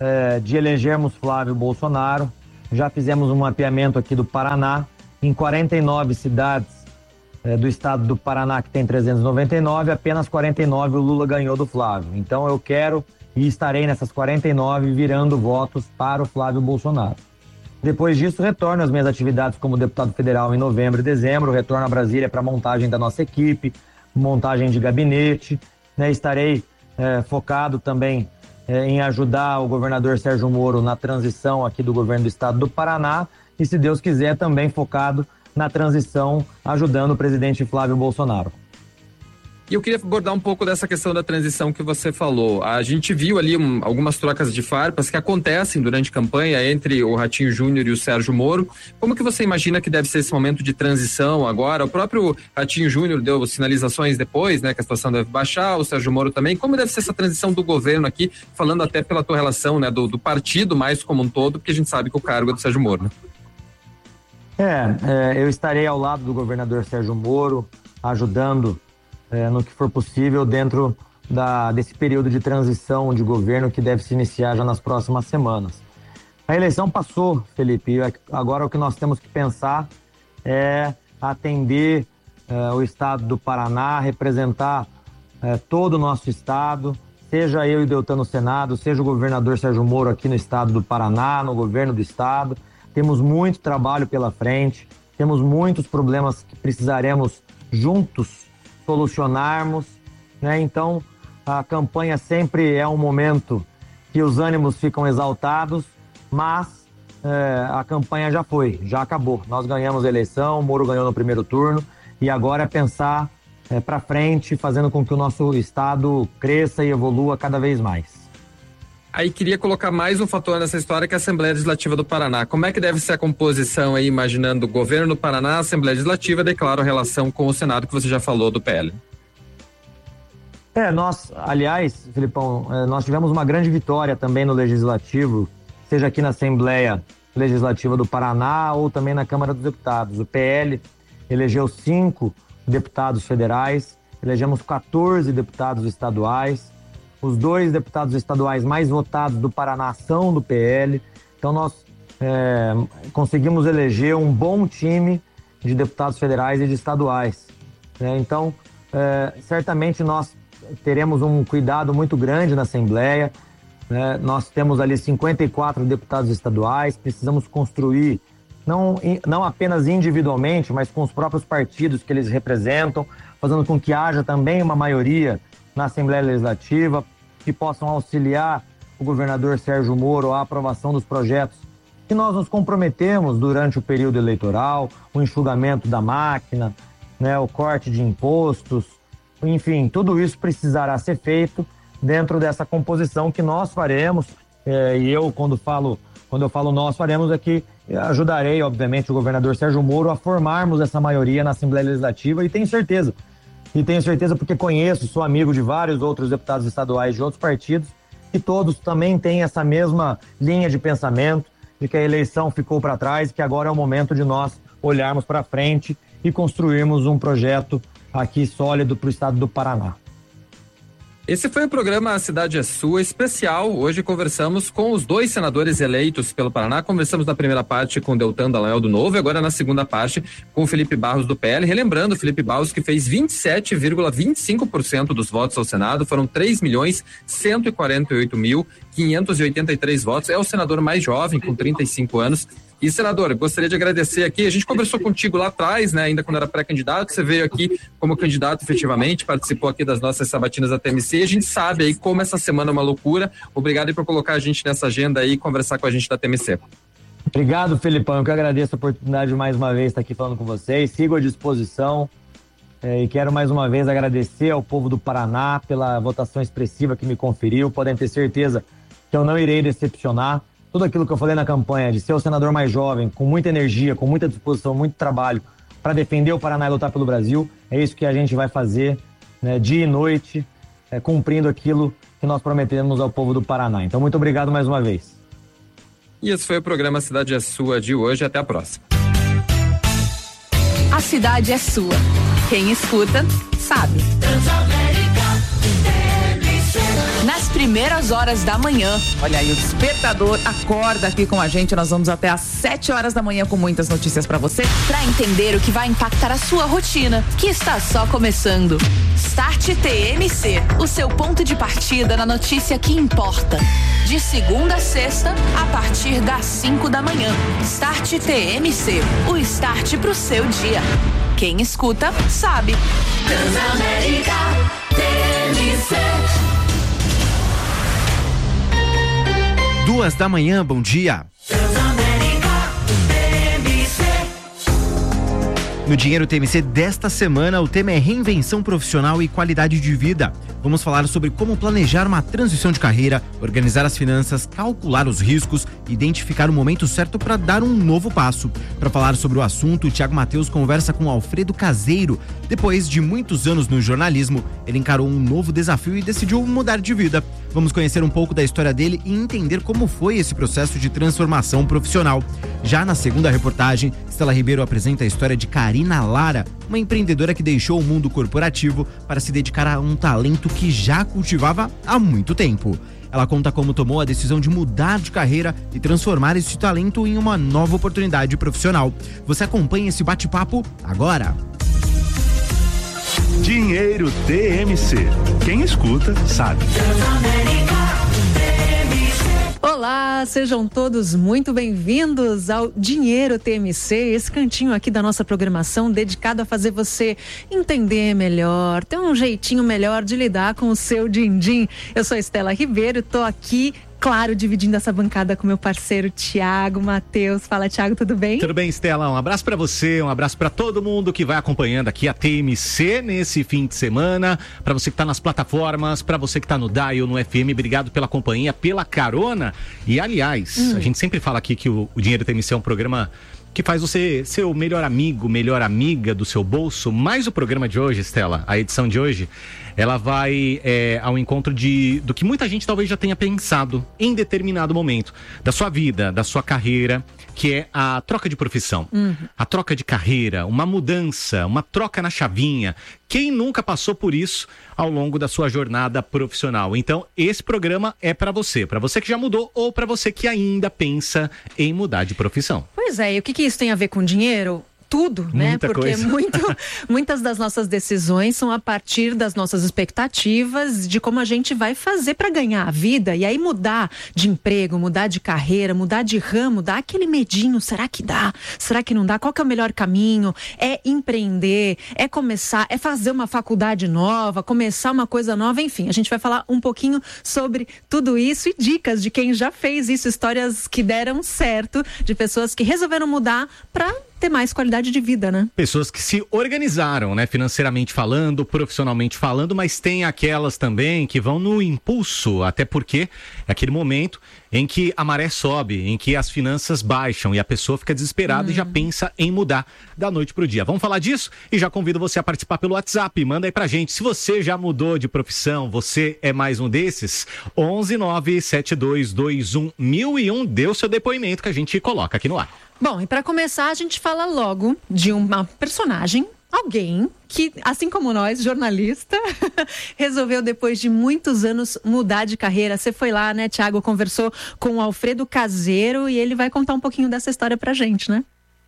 eh, de elegermos Flávio Bolsonaro. Já fizemos um mapeamento aqui do Paraná. Em quarenta e nove cidades eh, do estado do Paraná, que tem trezentos e noventa e nove, apenas quarenta e nove o Lula ganhou do Flávio. Então eu quero e estarei nessas quarenta e nove virando votos para o Flávio Bolsonaro. Depois disso, retorno às minhas atividades como deputado federal em novembro e dezembro, retorno a Brasília para a montagem da nossa equipe, montagem de gabinete, né? Estarei eh, focado também eh, em ajudar o governador Sérgio Moro na transição aqui do governo do estado do Paraná e, se Deus quiser, também focado na transição, ajudando o presidente Flávio Bolsonaro. E eu queria abordar um pouco dessa questão da transição que você falou. A gente viu ali um, algumas trocas de farpas que acontecem durante a campanha entre o Ratinho Júnior e o Sérgio Moro. Como que você imagina que deve ser esse momento de transição agora? O próprio Ratinho Júnior deu sinalizações depois, né, que a situação deve baixar, o Sérgio Moro também. Como deve ser essa transição do governo aqui, falando até pela tua relação, né, do, do partido mais como um todo, porque a gente sabe que o cargo é do Sérgio Moro, né? É, é eu estarei ao lado do governador Sérgio Moro, ajudando É, no que for possível dentro da, desse período de transição de governo que deve se iniciar já nas próximas semanas. A eleição passou, Felipe, e agora o que nós temos que pensar é atender é, o estado do Paraná, representar é, todo o nosso estado, seja eu e Deltan no Senado, seja o governador Sérgio Moro aqui no estado do Paraná, no governo do estado. Temos muito trabalho pela frente, temos muitos problemas que precisaremos juntos solucionarmos, né? Então a campanha sempre é um momento que os ânimos ficam exaltados, mas é, a campanha já foi, já acabou. Nós ganhamos a eleição, o Moro ganhou no primeiro turno e agora é pensar é, para frente, fazendo com que o nosso estado cresça e evolua cada vez mais. Aí queria colocar mais um fator nessa história, que é a Assembleia Legislativa do Paraná. Como é que deve ser a composição aí, imaginando o governo do Paraná, a Assembleia Legislativa, declaro a relação com o Senado, que você já falou do P L? É, nós, aliás, Filipão, nós tivemos uma grande vitória também no Legislativo, seja aqui na Assembleia Legislativa do Paraná ou também na Câmara dos Deputados. O P L elegeu cinco deputados federais, elegemos quatorze deputados estaduais. Os dois deputados estaduais mais votados do Paraná são do P L. Então nós é, conseguimos eleger um bom time de deputados federais e de estaduais. Né? Então, é, certamente nós teremos um cuidado muito grande na Assembleia. Né? Nós temos ali cinquenta e quatro deputados estaduais, precisamos construir, não, não apenas individualmente, mas com os próprios partidos que eles representam, fazendo com que haja também uma maioria na Assembleia Legislativa, que possam auxiliar o governador Sérgio Moro à aprovação dos projetos que nós nos comprometemos durante o período eleitoral, o enxugamento da máquina, né, o corte de impostos, enfim, tudo isso precisará ser feito dentro dessa composição que nós faremos, eh, e eu, quando falo, quando eu falo nós faremos, é que ajudarei, obviamente, o governador Sérgio Moro a formarmos essa maioria na Assembleia Legislativa, e tenho certeza E tenho certeza porque conheço, sou amigo de vários outros deputados estaduais de outros partidos e todos também têm essa mesma linha de pensamento de que a eleição ficou para trás e que agora é o momento de nós olharmos para frente e construirmos um projeto aqui sólido para o estado do Paraná. Esse foi o programa A Cidade é Sua especial. Hoje conversamos com os dois senadores eleitos pelo Paraná. Conversamos na primeira parte com Deltan Dallagnol do Novo e agora na segunda parte com o Felipe Barros do P L. Relembrando, Felipe Barros que fez vinte e sete vírgula vinte e cinco por cento dos votos ao Senado, foram três milhões cento e quarenta e oito mil quinhentos e oitenta e três votos. É o senador mais jovem, com trinta e cinco anos. E, senador, gostaria de agradecer aqui, a gente conversou contigo lá atrás, né, ainda quando era pré-candidato, você veio aqui como candidato efetivamente, participou aqui das nossas sabatinas da T M C, e a gente sabe aí como essa semana é uma loucura. Obrigado aí por colocar a gente nessa agenda aí e conversar com a gente da T M C. Obrigado, Felipão, eu que agradeço a oportunidade de mais uma vez estar aqui falando com vocês, sigo à disposição eh, e quero mais uma vez agradecer ao povo do Paraná pela votação expressiva que me conferiu, podem ter certeza que eu não irei decepcionar. Tudo aquilo que eu falei na campanha, de ser o senador mais jovem, com muita energia, com muita disposição, muito trabalho, para defender o Paraná e lutar pelo Brasil, é isso que a gente vai fazer, né, dia e noite, é, cumprindo aquilo que nós prometemos ao povo do Paraná. Então, muito obrigado mais uma vez. E esse foi o programa Cidade é Sua de hoje. Até a próxima. A cidade é sua. Quem escuta, sabe. Transamérica, T M C. nas primeiras horas da manhã. Olha aí, o despertador acorda aqui com a gente. Nós vamos até às sete horas da manhã com muitas notícias pra você. Pra entender o que vai impactar a sua rotina, que está só começando. Start T M C, o seu ponto de partida na notícia que importa. De segunda a sexta, a partir das cinco da manhã. Start T M C, o start pro seu dia. Quem escuta, sabe. Transamérica T M C. Duas da manhã, bom dia. No Dinheiro T M C desta semana, o tema é reinvenção profissional e qualidade de vida. Vamos falar sobre como planejar uma transição de carreira, organizar as finanças, calcular os riscos e identificar o momento certo para dar um novo passo. Para falar sobre o assunto, o Thiago Mateus conversa com o Alfredo Caseiro. Depois de muitos anos no jornalismo, ele encarou um novo desafio e decidiu mudar de vida. Vamos conhecer um pouco da história dele e entender como foi esse processo de transformação profissional. Já na segunda reportagem, Estela Ribeiro apresenta a história de Karina Lara, uma empreendedora que deixou o mundo corporativo para se dedicar a um talento que já cultivava há muito tempo. Ela conta como tomou a decisão de mudar de carreira e transformar esse talento em uma nova oportunidade profissional. Você acompanha esse bate-papo agora. Dinheiro T M C. Quem escuta, sabe. Olá, sejam todos muito bem-vindos ao Dinheiro T M C, esse cantinho aqui da nossa programação dedicado a fazer você entender melhor, ter um jeitinho melhor de lidar com o seu din-din. Eu sou a Estela Ribeiro, estou aqui, claro, dividindo essa bancada com meu parceiro Thiago Mateus. Fala, Thiago, tudo bem? Tudo bem, Estela? Um abraço pra você, um abraço pra todo mundo que vai acompanhando aqui a T M C nesse fim de semana, pra você que tá nas plataformas, pra você que tá no Dial, no F M, obrigado pela companhia, pela carona. E, aliás, hum. a gente sempre fala aqui que o, o Dinheiro T M C é um programa que faz você ser o melhor amigo, melhor amiga do seu bolso. Mas o programa de hoje, Estela, a edição de hoje, ela vai é, ao encontro de, do que muita gente talvez já tenha pensado em determinado momento da sua vida, da sua carreira, que é a troca de profissão, uhum. a troca de carreira, uma mudança, uma troca na chavinha. Quem nunca passou por isso ao longo da sua jornada profissional? Então, esse programa é para você, para você que já mudou ou para você que ainda pensa em mudar de profissão. Pois é, e o que, que isso tem a ver com dinheiro? Tudo, né? Muita Porque coisa. muito, muitas das nossas decisões são a partir das nossas expectativas de como a gente vai fazer para ganhar a vida. E aí mudar de emprego, mudar de carreira, mudar de ramo, dá aquele medinho, será que dá? Será que não dá? Qual que é o melhor caminho? É empreender, é começar, é fazer uma faculdade nova, começar uma coisa nova, enfim. A gente vai falar um pouquinho sobre tudo isso e dicas de quem já fez isso, histórias que deram certo, de pessoas que resolveram mudar para ter mais qualidade de vida, né? Pessoas que se organizaram, né? Financeiramente falando, profissionalmente falando, mas tem aquelas também que vão no impulso, até porque é aquele momento em que a maré sobe, em que as finanças baixam e a pessoa fica desesperada hum. e já pensa em mudar da noite pro dia. Vamos falar disso? E já convido você a participar pelo WhatsApp. Manda aí pra gente. Se você já mudou de profissão, você é mais um desses, onze nove sete dois dois um mil e um, dê o seu depoimento que a gente coloca aqui no ar. Bom, e para começar, a gente fala logo de uma personagem, alguém que, assim como nós, jornalista, resolveu depois de muitos anos mudar de carreira. Você foi lá, né, Thiago, conversou com o Alfredo Caseiro e ele vai contar um pouquinho dessa história pra gente, né?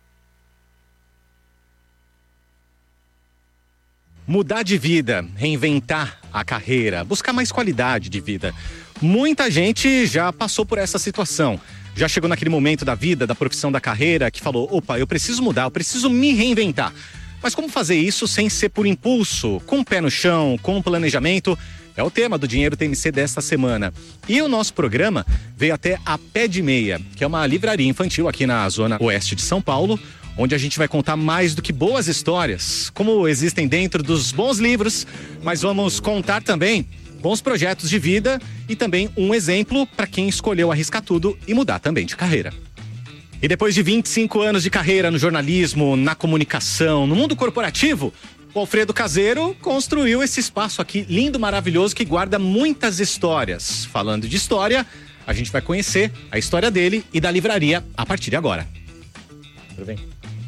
Mudar de vida, reinventar a carreira, buscar mais qualidade de vida. Muita gente já passou por essa situação. Já chegou naquele momento da vida, da profissão, da carreira, que falou, opa, eu preciso mudar, eu preciso me reinventar. Mas como fazer isso sem ser por impulso, com o pé no chão, com planejamento? É o tema do Dinheiro T M C desta semana. E o nosso programa veio até a Pé de Meia, que é uma livraria infantil aqui na zona oeste de São Paulo, onde a gente vai contar mais do que boas histórias, como existem dentro dos bons livros, mas vamos contar também bons projetos de vida e também um exemplo para quem escolheu arriscar tudo e mudar também de carreira. E depois de vinte e cinco anos de carreira no jornalismo, na comunicação, no mundo corporativo, o Alfredo Caseiro construiu esse espaço aqui lindo, maravilhoso, que guarda muitas histórias. Falando de história, a gente vai conhecer a história dele e da livraria a partir de agora. Tudo bem?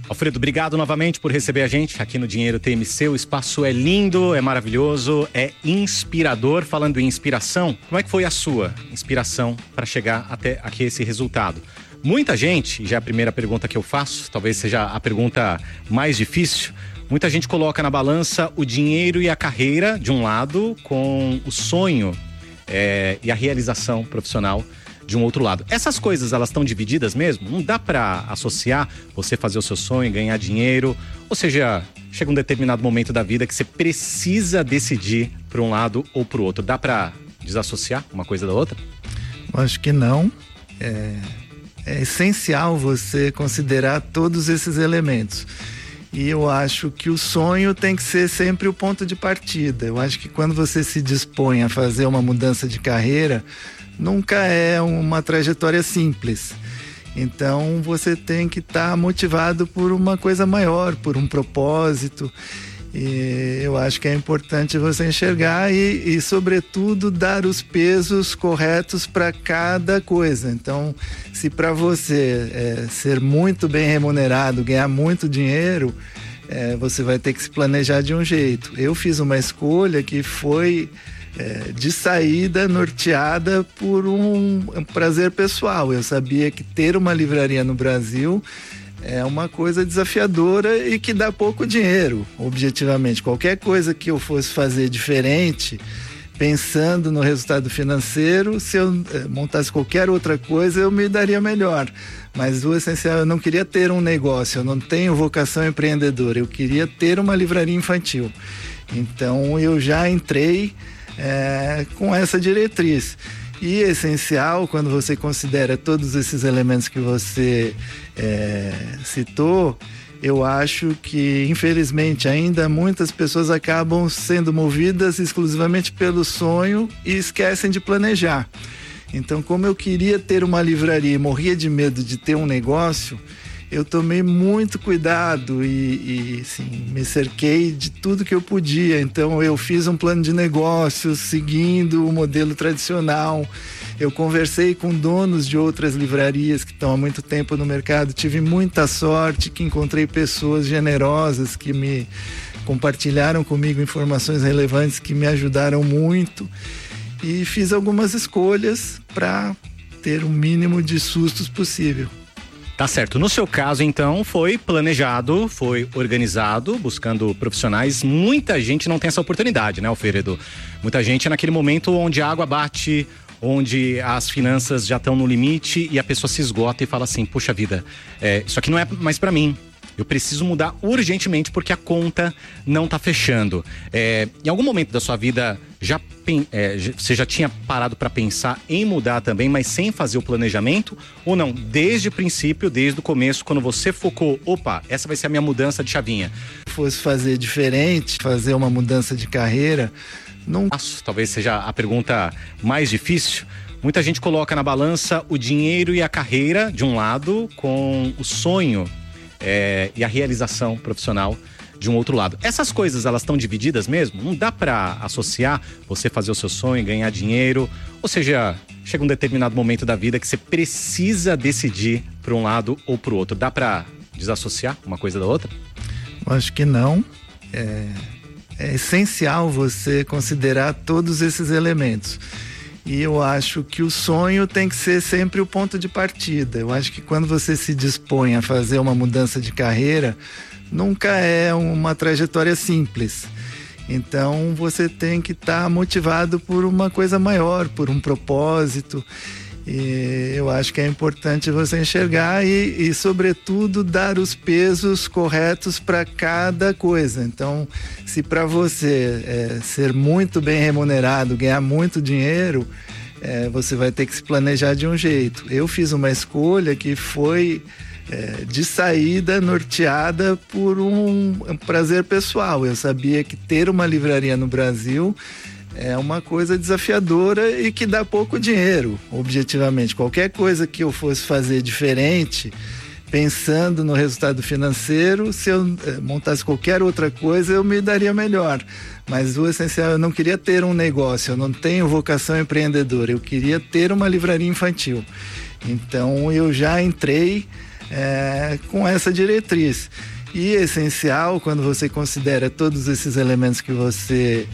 Alfredo, obrigado novamente por receber a gente aqui no Dinheiro T M C. O espaço é lindo, é maravilhoso, é inspirador. Falando em inspiração, como é que foi a sua inspiração para chegar até aqui esse resultado? Muita gente, já é a primeira pergunta que eu faço, talvez seja a pergunta mais difícil, muita gente coloca na balança o dinheiro e a carreira de um lado, com o sonho é, e a realização profissional de um outro lado. Essas coisas, elas estão divididas mesmo? Não dá para associar você fazer o seu sonho, ganhar dinheiro, ou seja, chega um determinado momento da vida que você precisa decidir para um lado ou para o outro. Dá para desassociar uma coisa da outra? Eu acho que não. É, é essencial você considerar todos esses elementos. E eu acho que o sonho tem que ser sempre o ponto de partida. Eu acho que quando você se dispõe a fazer uma mudança de carreira, nunca é uma trajetória simples. Então você tem que estar tá motivado por uma coisa maior, por um propósito. E eu acho que é importante você enxergar e, e sobretudo, dar os pesos corretos para cada coisa. Então, se para você é, ser muito bem remunerado, ganhar muito dinheiro, é, você vai ter que se planejar de um jeito. Eu fiz uma escolha que foi É, de saída norteada por um, um prazer pessoal. Eu sabia que ter uma livraria no Brasil é uma coisa desafiadora e que dá pouco dinheiro, objetivamente. Qualquer coisa que eu fosse fazer diferente, pensando no resultado financeiro, se eu é, montasse qualquer outra coisa, eu me daria melhor. Mas o essencial, eu não queria ter um negócio, eu não tenho vocação empreendedora, eu queria ter uma livraria infantil. Então eu já entrei É, com essa diretriz. E é essencial, quando você considera todos esses elementos que você é, citou, eu acho que, infelizmente, ainda muitas pessoas acabam sendo movidas exclusivamente pelo sonho e esquecem de planejar. Então, como eu queria ter uma livraria e morria de medo de ter um negócio, eu tomei muito cuidado e, e assim, me cerquei de tudo que eu podia. Então eu fiz um plano de negócios seguindo o modelo tradicional. Eu conversei com donos de outras livrarias que estão há muito tempo no mercado. Tive muita sorte que encontrei pessoas generosas que me compartilharam comigo informações relevantes que me ajudaram muito. E fiz algumas escolhas para ter o mínimo de sustos possível. Tá certo. No seu caso, então, foi planejado, foi organizado, buscando profissionais. Muita gente não tem essa oportunidade, né, Alfredo? Muita gente é naquele momento onde a água bate, onde as finanças já estão no limite e a pessoa se esgota e fala assim, puxa vida, é, isso aqui não é mais pra mim. Eu preciso mudar urgentemente porque a conta não tá fechando. É, em algum momento da sua vida, já, é, você já tinha parado para pensar em mudar também, mas sem fazer o planejamento? Ou não? Desde o princípio, desde o começo, quando você focou, opa, essa vai ser a minha mudança de chavinha. Se fosse fazer diferente, fazer uma mudança de carreira, não... Talvez seja a pergunta mais difícil. Muita gente coloca na balança o dinheiro e a carreira de um lado, com o sonho É, e a realização profissional de um outro lado. Essas coisas, elas estão divididas mesmo? Não dá para associar você fazer o seu sonho, ganhar dinheiro, ou seja, chega um determinado momento da vida que você precisa decidir para um lado ou para o outro. Dá para desassociar uma coisa da outra? Eu acho que não. É, é essencial você considerar todos esses elementos. E eu acho que o sonho tem que ser sempre o ponto de partida. Eu acho que quando você se dispõe a fazer uma mudança de carreira, nunca é uma trajetória simples. Então você tem que estar tá motivado por uma coisa maior, por um propósito. E eu acho que é importante você enxergar e, e sobretudo, dar os pesos corretos para cada coisa. Então, se para você é, ser muito bem remunerado, ganhar muito dinheiro, é, você vai ter que se planejar de um jeito. Eu fiz uma escolha que foi é, de saída norteada por um, um prazer pessoal. Eu sabia que ter uma livraria no Brasil é uma coisa desafiadora e que dá pouco dinheiro, objetivamente. Qualquer coisa que eu fosse fazer diferente, pensando no resultado financeiro, se eu eh, montasse qualquer outra coisa, eu me daria melhor. Mas o essencial, eu não queria ter um negócio, eu não tenho vocação empreendedora, eu queria ter uma livraria infantil. Então eu já entrei é, com essa diretriz. E é essencial, quando você considera todos esses elementos que você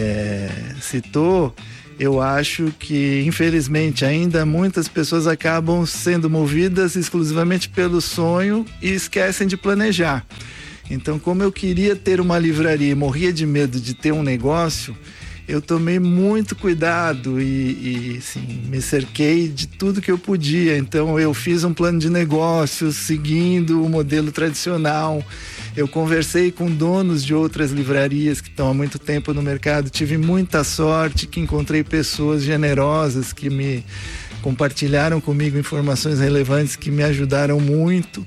é, citou, eu acho que, infelizmente, ainda muitas pessoas acabam sendo movidas exclusivamente pelo sonho e esquecem de planejar. Então, como eu queria ter uma livraria e morria de medo de ter um negócio, eu tomei muito cuidado e, e assim, me cerquei de tudo que eu podia. Então eu fiz um plano de negócios seguindo o modelo tradicional. Eu conversei com donos de outras livrarias que estão há muito tempo no mercado. Tive muita sorte que encontrei pessoas generosas que me compartilharam comigo informações relevantes que me ajudaram muito.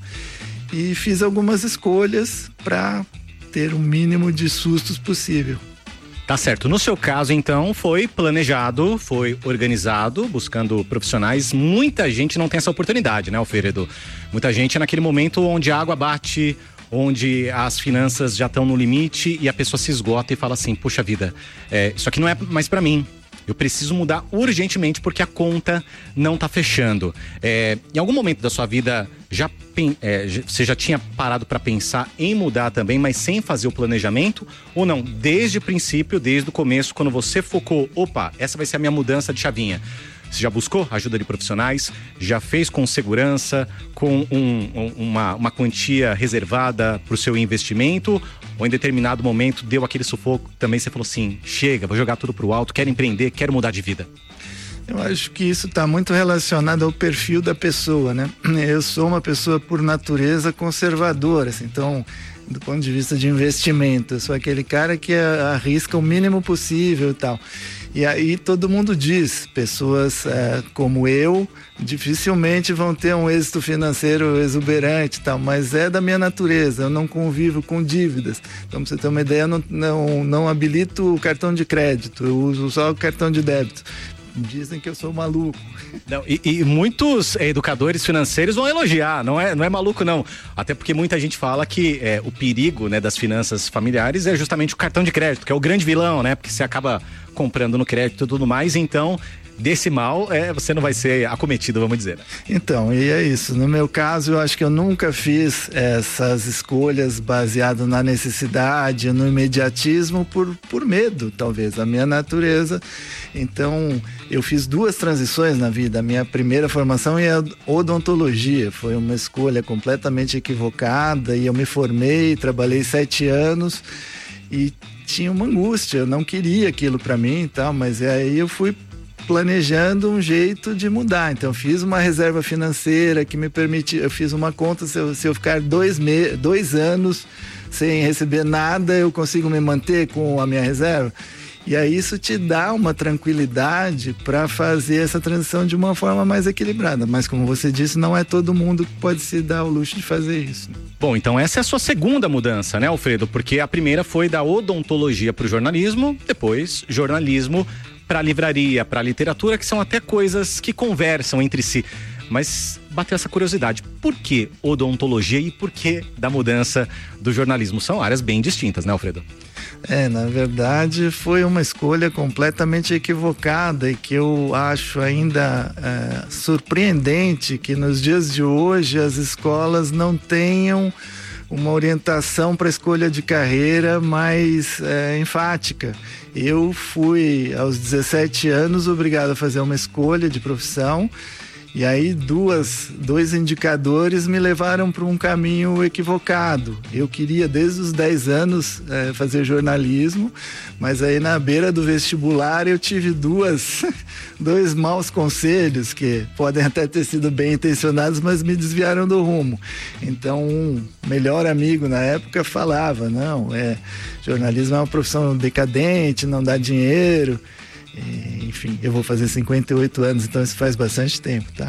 E fiz algumas escolhas para ter o mínimo de sustos possível. Tá certo. No seu caso, então, foi planejado, foi organizado, buscando profissionais. Muita gente não tem essa oportunidade, né, Alfredo? Muita gente é naquele momento onde a água bate, onde as finanças já estão no limite e a pessoa se esgota e fala assim, puxa vida, é, isso aqui não é mais pra mim. Eu preciso mudar urgentemente porque a conta não tá fechando. É, em algum momento da sua vida, já, é, você já tinha parado para pensar em mudar também, mas sem fazer o planejamento? Ou não? Desde o princípio, desde o começo, quando você focou, opa, essa vai ser a minha mudança de chavinha. Você já buscou ajuda de profissionais? Já fez com segurança, com um, um, uma, uma quantia reservada para o seu investimento? Ou em determinado momento deu aquele sufoco, também você falou assim, chega, vou jogar tudo pro alto, quero empreender, quero mudar de vida? Eu acho que isso está muito relacionado ao perfil da pessoa, né? Eu sou uma pessoa por natureza conservadora, assim, então, do ponto de vista de investimento, eu sou aquele cara que arrisca o mínimo possível e tal. E aí todo mundo diz, pessoas é, como eu dificilmente vão ter um êxito financeiro exuberante e tal, mas é da minha natureza, eu não convivo com dívidas. Então, pra você ter uma ideia, eu não, não, não habilito o cartão de crédito, eu uso só o cartão de débito. Dizem que eu sou maluco. Não, e, e muitos educadores financeiros vão elogiar, não é, não é maluco não. Até porque muita gente fala que é, o perigo, né, das finanças familiares é justamente o cartão de crédito, que é o grande vilão, né? Porque você acaba comprando no crédito e tudo mais, então desse mal é, você não vai ser acometido, vamos dizer. Né? Então, e é isso. No meu caso, eu acho que eu nunca fiz essas escolhas baseadas na necessidade, no imediatismo, por, por medo, talvez, da minha natureza. Então, eu fiz duas transições na vida. A minha primeira formação é a odontologia. Foi uma escolha completamente equivocada e eu me formei, trabalhei sete anos e tinha uma angústia. Eu não queria aquilo para mim e tal, mas aí eu fui planejando um jeito de mudar. Então eu fiz uma reserva financeira que me permitiu, eu fiz uma conta, se eu, se eu ficar dois, me, dois anos sem receber nada, eu consigo me manter com a minha reserva. E aí isso te dá uma tranquilidade para fazer essa transição de uma forma mais equilibrada. Mas como você disse, não é todo mundo que pode se dar o luxo de fazer isso. Bom, então essa é a sua segunda mudança, né, Alfredo? Porque a primeira foi da odontologia para o jornalismo, depois jornalismo para livraria, para literatura, que são até coisas que conversam entre si. Mas bateu essa curiosidade, por que odontologia e por que da mudança do jornalismo? São áreas bem distintas, né, Alfredo? É, na verdade foi uma escolha completamente equivocada e que eu acho ainda é, surpreendente que nos dias de hoje as escolas não tenham uma orientação para a escolha de carreira mais é, enfática. Eu fui aos dezessete anos obrigado a fazer uma escolha de profissão e aí duas, dois indicadores me levaram para um caminho equivocado. Eu queria desde os dez anos é, fazer jornalismo, mas aí na beira do vestibular eu tive duas, dois maus conselhos que podem até ter sido bem intencionados, mas me desviaram do rumo. Então um melhor amigo na época falava, não, é, jornalismo é uma profissão decadente, não dá dinheiro. Enfim, eu vou fazer cinquenta e oito anos, então isso faz bastante tempo, tá?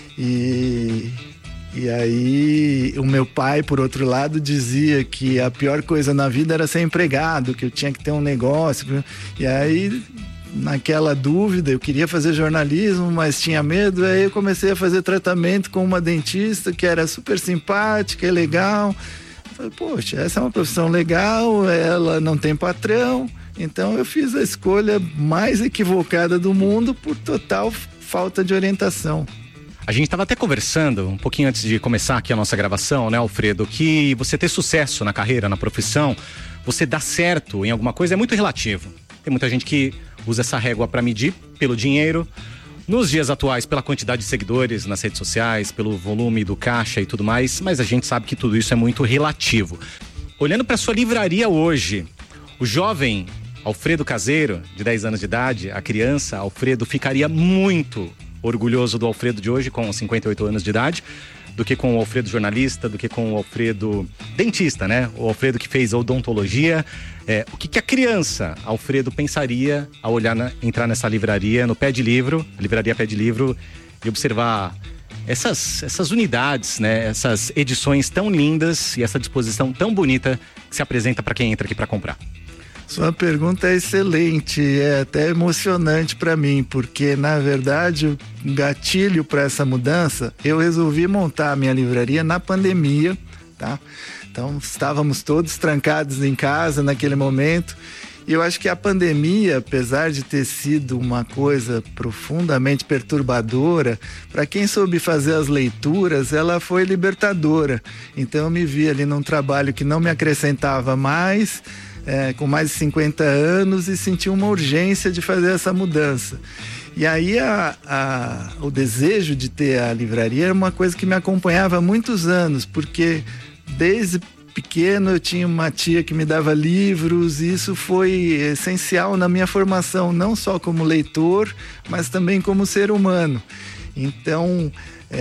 E, e aí o meu pai, por outro lado, dizia que a pior coisa na vida era ser empregado, que eu tinha que ter um negócio. E aí, naquela dúvida, eu queria fazer jornalismo, mas tinha medo, aí eu comecei a fazer tratamento com uma dentista que era super simpática e legal. Eu falei, poxa, essa é uma profissão legal, ela não tem patrão. Então eu fiz a escolha mais equivocada do mundo por total falta de orientação. A gente estava até conversando um pouquinho antes de começar aqui a nossa gravação, né, Alfredo, que você ter sucesso na carreira, na profissão, você dar certo em alguma coisa é muito relativo. Tem muita gente que usa essa régua para medir pelo dinheiro, nos dias atuais pela quantidade de seguidores nas redes sociais, pelo volume do caixa e tudo mais, mas a gente sabe que tudo isso é muito relativo. Olhando para sua livraria hoje, o jovem Alfredo Caseiro, de dez anos de idade, a criança Alfredo, ficaria muito orgulhoso do Alfredo de hoje, com cinquenta e oito anos de idade, do que com o Alfredo jornalista, do que com o Alfredo dentista, né? O Alfredo que fez odontologia. É, o que, que a criança Alfredo pensaria ao olhar na, entrar nessa livraria, no Pé de Livro, a livraria Pé de Livro, e observar essas, essas unidades, né? Essas edições tão lindas e essa disposição tão bonita que se apresenta para quem entra aqui para comprar? Sua pergunta é excelente, é até emocionante para mim, porque na verdade o gatilho para essa mudança, eu resolvi montar a minha livraria na pandemia, tá? Então estávamos todos trancados em casa naquele momento, e eu acho que a pandemia, apesar de ter sido uma coisa profundamente perturbadora, para quem soube fazer as leituras, ela foi libertadora. Então eu me vi ali num trabalho que não me acrescentava mais, É, com mais de cinquenta anos, e senti uma urgência de fazer essa mudança. E aí a, a, o desejo de ter a livraria era uma coisa que me acompanhava há muitos anos, porque desde pequeno eu tinha uma tia que me dava livros, e isso foi essencial na minha formação, não só como leitor, mas também como ser humano. Então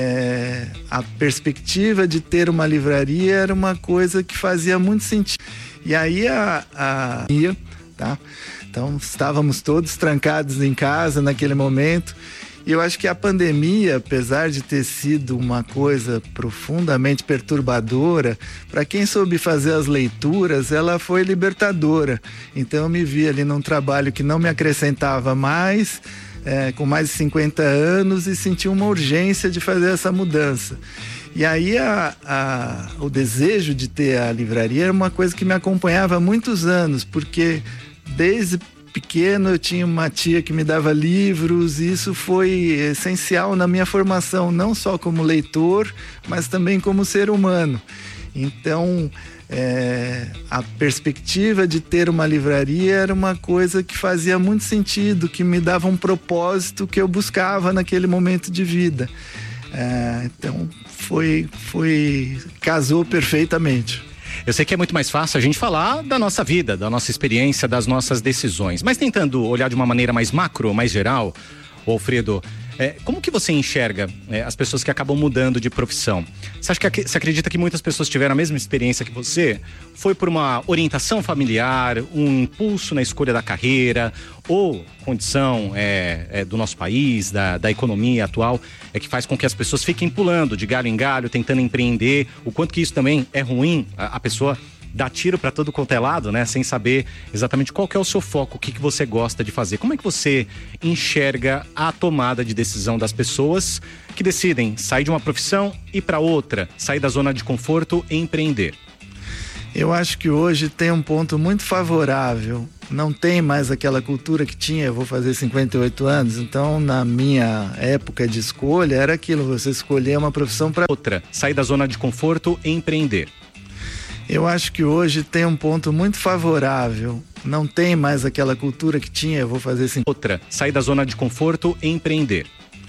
é, a perspectiva de ter uma livraria era uma coisa que fazia muito sentido. E aí a, a tá? Então estávamos todos trancados em casa naquele momento, e eu acho que a pandemia, apesar de ter sido uma coisa profundamente perturbadora, para quem soube fazer as leituras, ela foi libertadora. Então eu me vi ali num trabalho que não me acrescentava mais, é, com mais de cinquenta anos, e senti uma urgência de fazer essa mudança. E aí a, a, o desejo de ter a livraria era uma coisa que me acompanhava há muitos anos, porque desde pequeno eu tinha uma tia que me dava livros, e isso foi essencial na minha formação, não só como leitor, mas também como ser humano. Então é, a perspectiva de ter uma livraria era uma coisa que fazia muito sentido, que me dava um propósito que eu buscava naquele momento de vida. É, então foi, foi casou perfeitamente. Eu sei que é muito mais fácil a gente falar da nossa vida, da nossa experiência, das nossas decisões, mas tentando olhar de uma maneira mais macro, mais geral, Alfredo, é, como que você enxerga é, as pessoas que acabam mudando de profissão? Você acha que você acredita que muitas pessoas tiveram a mesma experiência que você? Foi por uma orientação familiar, um impulso na escolha da carreira, ou condição é, é, do nosso país, da, da economia atual, é que faz com que as pessoas fiquem pulando de galho em galho, tentando empreender, o quanto que isso também é ruim, a, a pessoa dá tiro para todo quanto é lado, né? Sem saber exatamente qual que é o seu foco, o que, que você gosta de fazer. Como é que você enxerga a tomada de decisão das pessoas que decidem sair de uma profissão e para outra, sair da zona de conforto e empreender? Eu acho que hoje tem um ponto muito favorável. Não tem mais aquela cultura que tinha, eu vou fazer cinquenta e oito anos, então na minha época de escolha era aquilo, você escolher uma profissão para outra, sair da zona de conforto e empreender. Eu acho que hoje tem um ponto muito favorável. Não tem mais aquela cultura que tinha, eu vou fazer assim. Outra, sair da zona de conforto e empreender.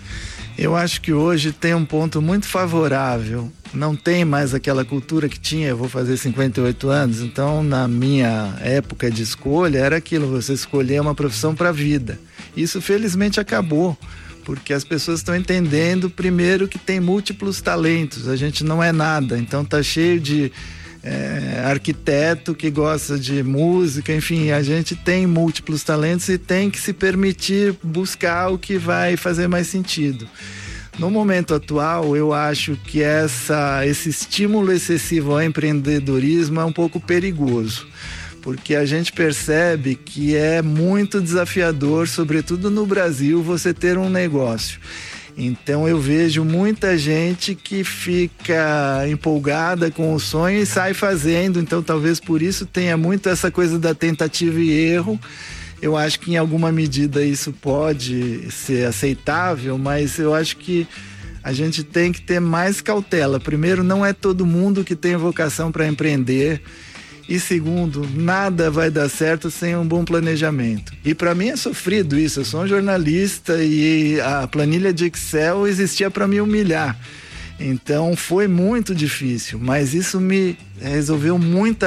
Eu acho que hoje tem um ponto muito favorável. Não tem mais aquela cultura que tinha, eu vou fazer cinquenta e oito anos, então na minha época de escolha era aquilo, você escolher uma profissão para a vida. Isso felizmente acabou, porque as pessoas estão entendendo primeiro que tem múltiplos talentos, a gente não é nada, então tá cheio de É, arquiteto que gosta de música, enfim, a gente tem múltiplos talentos e tem que se permitir buscar o que vai fazer mais sentido. No momento atual, eu acho que essa, esse estímulo excessivo ao empreendedorismo é um pouco perigoso, porque a gente percebe que é muito desafiador, sobretudo no Brasil, você ter um negócio. Então eu vejo muita gente que fica empolgada com o sonho e sai fazendo, então talvez por isso tenha muito essa coisa da tentativa e erro. Eu acho que em alguma medida isso pode ser aceitável, mas eu acho que a gente tem que ter mais cautela. Primeiro, não é todo mundo que tem vocação para empreender. E segundo, nada vai dar certo sem um bom planejamento. E para mim é sofrido isso. Eu sou um jornalista e a planilha de Excel existia para me humilhar. Então foi muito difícil, mas isso me resolveu muita